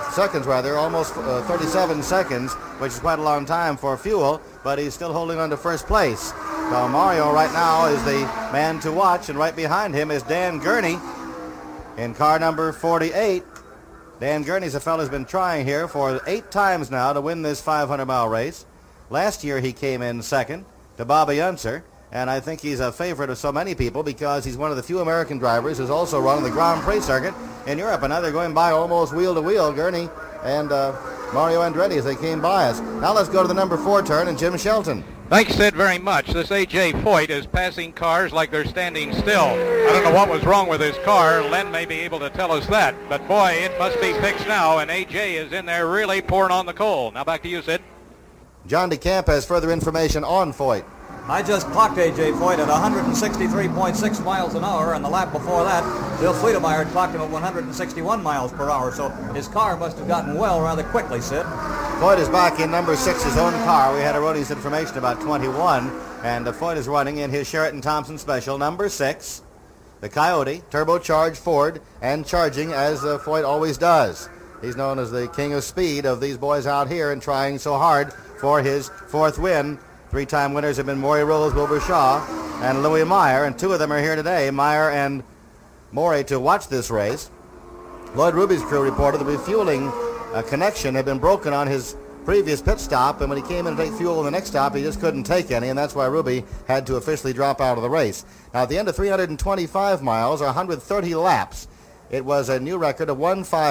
almost 37 seconds, which is quite a long time for fuel, but he's still holding on to first place. So Mario right now is the man to watch, and right behind him is Dan Gurney in car number 48. Dan Gurney's a fellow who's been trying here for 8 times now to win this 500-mile race. Last year he came in second to Bobby Unser, and I think he's a favorite of so many people because he's one of the few American drivers who's also run on the Grand Prix circuit in Europe. And now they're going by almost wheel to wheel, Gurney and Mario Andretti as they came by us. Now let's go to the number 4 turn and Jim Shelton. Thanks, Sid, very much. This A.J. Foyt is passing cars like they're standing still. I don't know what was wrong with his car. Len may be able to tell us that. But, boy, it must be fixed now, and A.J. is in there really pouring on the coal. Now back to you, Sid. John DeCamp has further information on Foyt. I just clocked A.J. Foyt at 163.6 miles an hour, and the lap before that, Bill Fleetemeyer clocked him at 161 miles per hour, so his car must have gotten well rather quickly, Sid. Foyt is back in number 6, his own car. We had a roadie's information about 21, and Foyt is running in his Sheraton Thompson Special, number 6, the Coyote, turbocharged Ford, and charging as Foyt always does. He's known as the king of speed of these boys out here and trying so hard for his 4th win. 3-time winners have been Maury Rose, Wilbur Shaw, and Louis Meyer, and 2 of them are here today, Meyer and Maury, to watch this race. Lloyd Ruby's crew reported the refueling connection had been broken on his previous pit stop, and when he came in to take fuel in the next stop, he just couldn't take any, and that's why Ruby had to officially drop out of the race. Now, at the end of 325 miles, or 130 laps, it was a new record of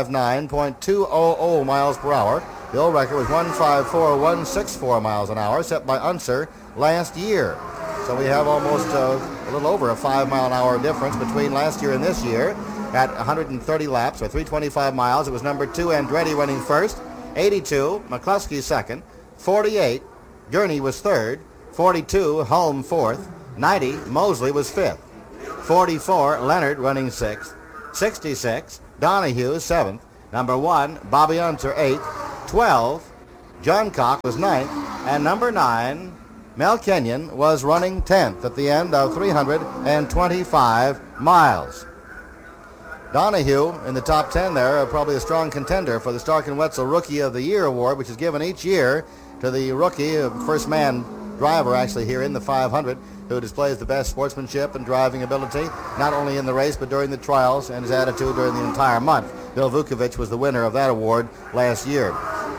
159.200 miles per hour. The old record was 154.164 miles an hour, set by Unser last year. So we have almost a little over a 5-mile-an-hour difference between last year and this year. At 130 laps, or 325 miles, it was number 2 Andretti running first, 82, McCluskey second. 48, Gurney was third. 42, Holm fourth. 90, Mosley was fifth. 44, Leonard running sixth. 66, Donahue seventh. Number 1, Bobby Unser eighth. 12, John Cock was ninth. And number 9, Mel Kenyon was running 10th at the end of 325 miles. Donahue in the top 10 there, probably a strong contender for the Stark & Wetzel Rookie of the Year award, which is given each year to the rookie, first man driver actually here in the 500, who displays the best sportsmanship and driving ability, not only in the race but during the trials, and his attitude during the entire month. Bill Vukovich was the winner of that award last year.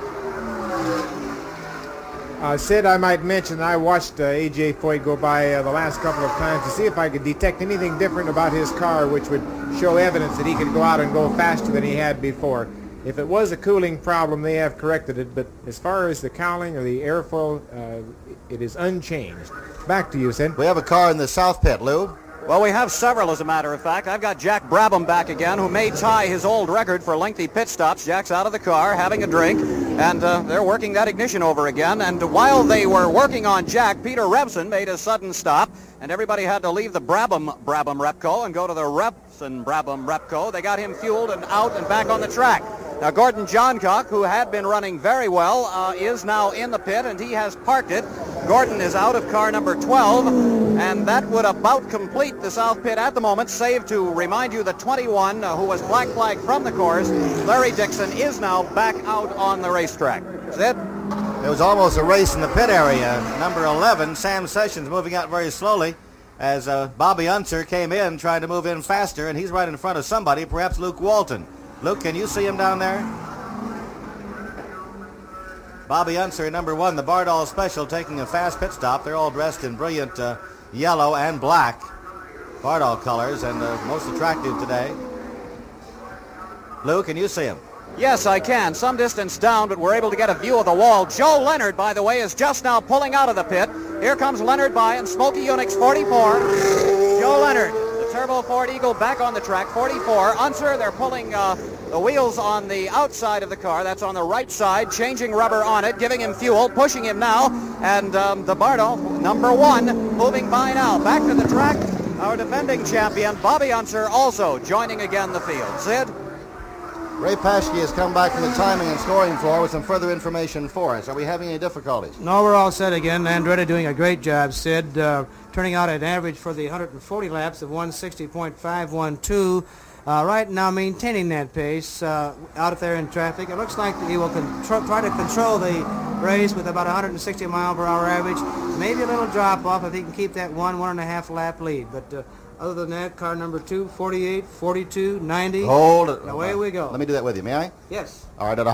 Sid, I might mention I watched A.J. Foyt go by the last couple of times to see if I could detect anything different about his car which would show evidence that he could go out and go faster than he had before. If it was a cooling problem, they have corrected it, but as far as the cowling or the airfoil, it is unchanged. Back to you, Sid. We have a car in the south pit, Lou. Well, we have several, as a matter of fact. I've got Jack Brabham back again, who may tie his old record for lengthy pit stops. Jack's out of the car, having a drink, and they're working that ignition over again. And while they were working on Jack, Peter Revson made a sudden stop, and everybody had to leave the Brabham Repco and go to the Revson Brabham Repco. They got him fueled and out and back on the track. Now, Gordon Johncock, who had been running very well, is now in the pit, and he has parked it. Gordon is out of car number 12, and that would about complete the south pit at the moment, save to remind you that 21, who was black flagged from the course, Larry Dixon, is now back out on the racetrack. Sid? It was almost a race in the pit area. Number 11, Sam Sessions, moving out very slowly as Bobby Unser came in trying to move in faster, and he's right in front of somebody, perhaps Luke Walton. Luke, can you see him down there? Bobby Unser, number 1, the Bardol Special, taking a fast pit stop. They're all dressed in brilliant yellow and black Bardol colors, and most attractive today. Lou, can you see him? Yes, I can. Some distance down, but we're able to get a view of the wall. Joe Leonard, by the way, is just now pulling out of the pit. Here comes Leonard by, and Smokey Unix, 44. Joe Leonard, the Turbo Ford Eagle, back on the track, 44. Unser, they're pulling the wheels on the outside of the car. That's on the right side, changing rubber on it, giving him fuel, pushing him now. And the Bardol, number 1, moving by now. Back to the track, our defending champion, Bobby Unser, also joining again the field. Sid? Ray Paschke has come back from the timing and scoring floor with some further information for us. Are we having any difficulties? No, we're all set again. Andretti doing a great job, Sid. Turning out an average for the 140 laps of 160.512. Right now maintaining that pace out there in traffic. It looks like he will try to control the race with about 160 mile per hour average. Maybe a little drop off if he can keep that 1.5 lap lead. But other than that, car number 2, 48, 42, 90. Hold it. Away we go. Let me do that with you, may I? Yes. All right, at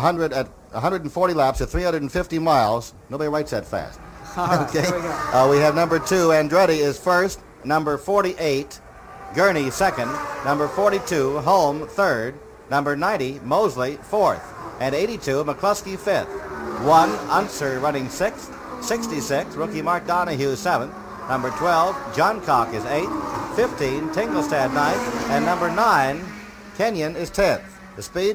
140 laps at 350 miles, nobody writes that fast. Okay. Here we go. We have number 2, Andretti is first. Number 48, Gurney second. Number 42, Holm third. Number 90, Mosley fourth. And 82, McCluskey fifth. 1, Unser running sixth. 66, rookie Mark Donahue seventh. Number 12, John Cock is 8th. 15, Tingelstad 9th. And number 9, Kenyon is 10th. The speed,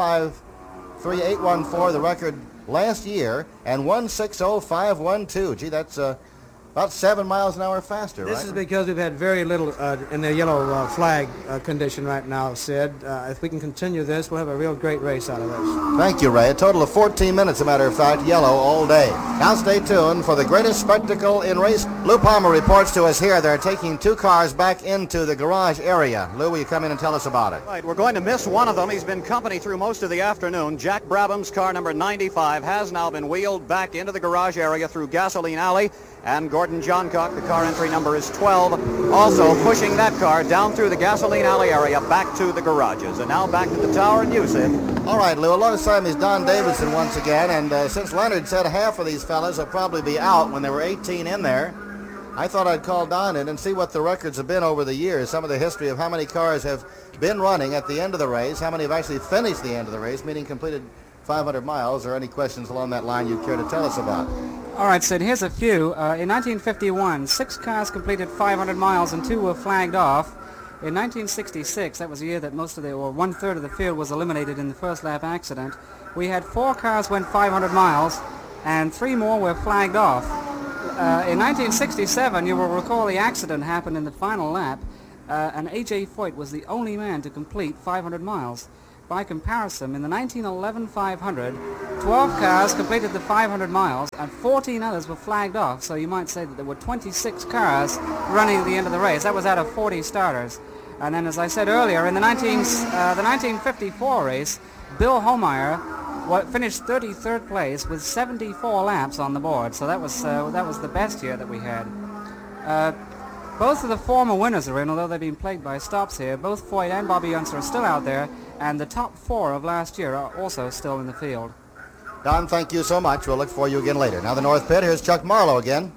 1:53.814, the record last year, and 1:60.512. Gee, that's about 7 miles an hour faster, This right? is because we've had very little in the yellow flag condition right now, Sid. If we can continue this, we'll have a real great race out of this. Thank you, Ray. A total of 14 minutes, as a matter of fact, yellow all day. Now stay tuned for the greatest spectacle in race. Lou Palmer reports to us here they're taking 2 cars back into the garage area. Lou, will you come in and tell us about it? Right, we're going to miss one of them. He's been company through most of the afternoon. Jack Brabham's car number 95 has now been wheeled back into the garage area through Gasoline Alley. And Gordon Johncock, the car entry number is 12, also pushing that car down through the Gasoline Alley area back to the garages. And now back to the tower and you, Sid. All right, Lou, alongside me is Don Davidson once again, and since Leonard said half of these fellas will probably be out when there were 18 in there, I thought I'd call Don in and see what the records have been over the years, some of the history of how many cars have been running at the end of the race, how many have actually finished the end of the race, meaning completed 500 miles, or any questions along that line you'd care to tell us about. All right, Sid, here's a few. In 1951, 6 cars completed 500 miles and 2 were flagged off. In 1966, that was the year that most of the, or 1/3 of the field was eliminated in the first lap accident. we had 4 cars went 500 miles, and 3 more were flagged off. In 1967, you will recall the accident happened in the final lap, and A.J. Foyt was the only man to complete 500 miles. By comparison, in the 1911 500, 12 cars completed the 500 miles, and 14 others were flagged off, so you might say that there were 26 cars running at the end of the race. That was out of 40 starters. And then, as I said earlier, in the 1954 race, Bill Homeyer finished 33rd place with 74 laps on the board, so that was the best year that we had. Both of the former winners are in, although they've been plagued by stops here. Both Foyt and Bobby Unser are still out there, and the top 4 of last year are also still in the field. Don, thank you so much. We'll look for you again later. Now the North Pit, here's Chuck Marlowe again.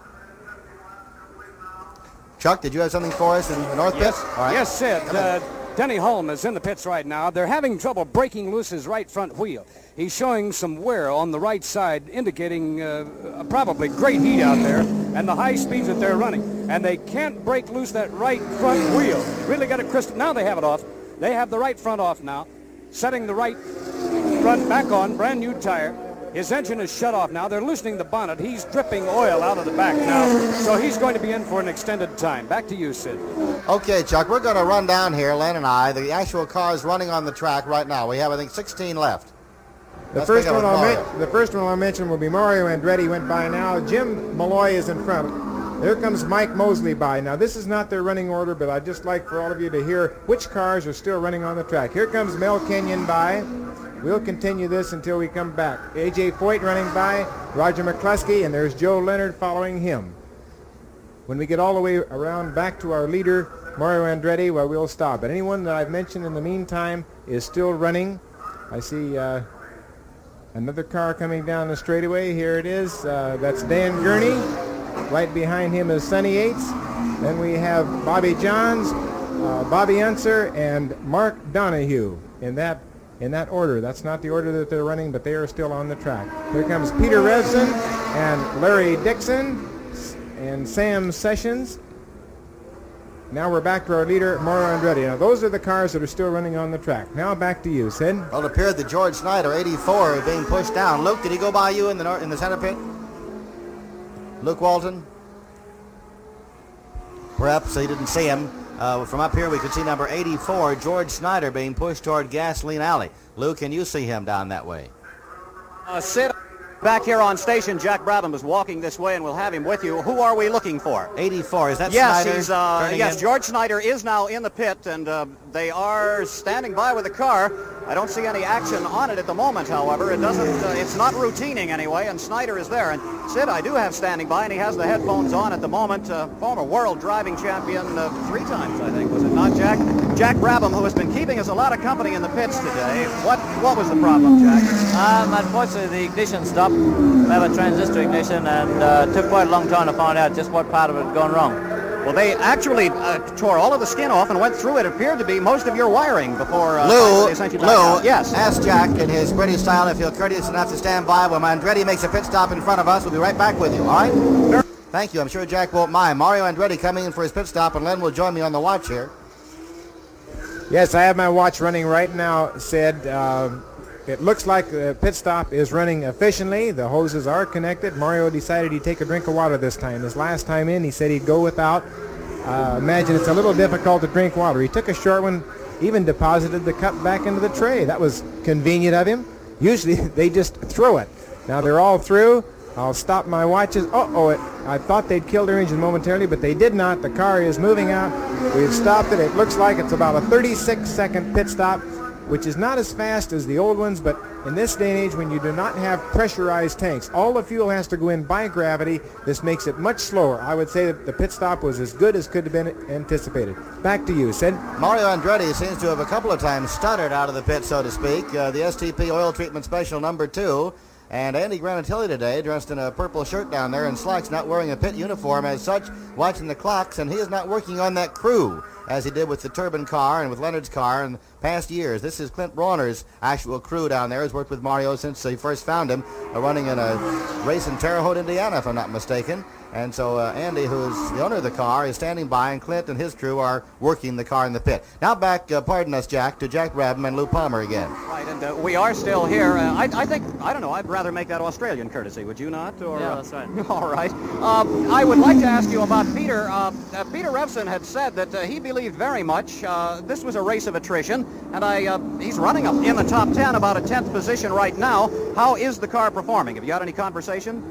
Chuck, did you have something for us in the North Pit? All right. Yes, Sid. Denny Hulme is in the pits right now. They're having trouble breaking loose his right front wheel. He's showing some wear on the right side, indicating probably great heat out there and the high speeds that they're running. And they can't break loose that right front wheel. Really got it crystal. Now they have it off. They have the right front off now, setting the right front back on, brand new tire. His engine is shut off now. They're loosening the bonnet. He's dripping oil out of the back now, so he's going to be in for an extended time. Back to you, Sid. Okay, Chuck, we're going to run down here, Len and I. The actual cars running on the track right now. We have, I think, 16 left. The first one I'll mention will be Mario Andretti went by now. Jim Malloy is in front. There comes Mike Mosley by. Now, this is not their running order, but I'd just like for all of you to hear which cars are still running on the track. Here comes Mel Kenyon by. We'll continue this until we come back. A.J. Foyt running by, Roger McCluskey, and there's Joe Leonard following him. When we get all the way around back to our leader, Mario Andretti, well, we'll stop. But anyone that I've mentioned in the meantime is still running. I see another car coming down the straightaway. Here it is. That's Dan Gurney. Right behind him is Sonny Yates. Then we have Bobby Johns, Bobby Unser, and Mark Donahue in that order. That's not the order that they're running, but they are still on the track. Here comes Peter Revson and Larry Dixon and Sam Sessions. Now we're back to our leader, Mario Andretti. Now those are the cars that are still running on the track. Now back to you, Sid. Well, it appeared that George Snyder, 84, is being pushed down. Luke, did he go by you in the center pit? Luke Walton? Perhaps he didn't see him. From up here, we could see number 84, George Snyder, being pushed toward Gasoline Alley. Luke, can you see him down that way? Sid, back here on station, Jack Brabham is walking this way, and we'll have him with you. Who are we looking for? 84, is that yes, Snyder? Yes, George Snyder is now in the pit, and they are standing by with the car. I don't see any action on it at the moment, however. It doesn't. It's not routining anyway, and Snyder is there. And Sid, I do have standing by, and he has the headphones on at the moment. Former world driving champion 3 times, I think, was it not, Jack? Jack Brabham, who has been keeping us a lot of company in the pits today. What was the problem, Jack? Unfortunately, the ignition stopped. We have a transistor ignition, and took quite a long time to find out just what part of it had gone wrong. Well, they actually tore all of the skin off and went through it. It appeared to be most of your wiring before they sent you back out. Yes. Ask Jack in his British style if he'll courteous enough to stand by when Andretti makes a pit stop in front of us. We'll be right back with you, all right? Sure. Thank you. I'm sure Jack won't mind. Mario Andretti coming in for his pit stop, and Len will join me on the watch here. Yes, I have my watch running right now, Sid. It looks like the pit stop is running efficiently. The hoses are connected. Mario decided he'd take a drink of water this time. His last time in, he said he'd go without. Imagine it's a little difficult to drink water. He took a short one, even deposited the cup back into the tray. That was convenient of him. Usually they just throw it. Now they're all through. I'll stop my watches. I thought they'd killed their engine momentarily, but they did not. The car is moving out. We've stopped it. It looks like it's about a 36-second pit stop, which is not as fast as the old ones, but in this day and age when you do not have pressurized tanks, all the fuel has to go in by gravity. This makes it much slower. I would say that the pit stop was as good as could have been anticipated. Back to you, Sid. Mario Andretti seems to have a couple of times stuttered out of the pit, so to speak. The STP Oil Treatment Special number 2. And Andy Granatelli today, dressed in a purple shirt down there and slacks, not wearing a pit uniform as such, watching the clocks, and he is not working on that crew. as he did with the Turbine car and with Leonard's car in past years. This is Clint Brawner's actual crew down there. He's worked with Mario since he first found him, running in a race in Terre Haute, Indiana, if I'm not mistaken. And so Andy, who is the owner of the car, is standing by, and Clint and his crew are working the car in the pit. Now back, pardon us, Jack, to Jack Brabham and Lou Palmer again. Right, and we are still here. I don't know, I'd rather make that Australian courtesy, would you not? Or, yeah, that's right. All right. I would like to ask you about Peter. Peter Revson had said that he believed very much this was a race of attrition, and he's running up in the top 10, about a 10th position right now. How is the car performing? Have you had any conversation?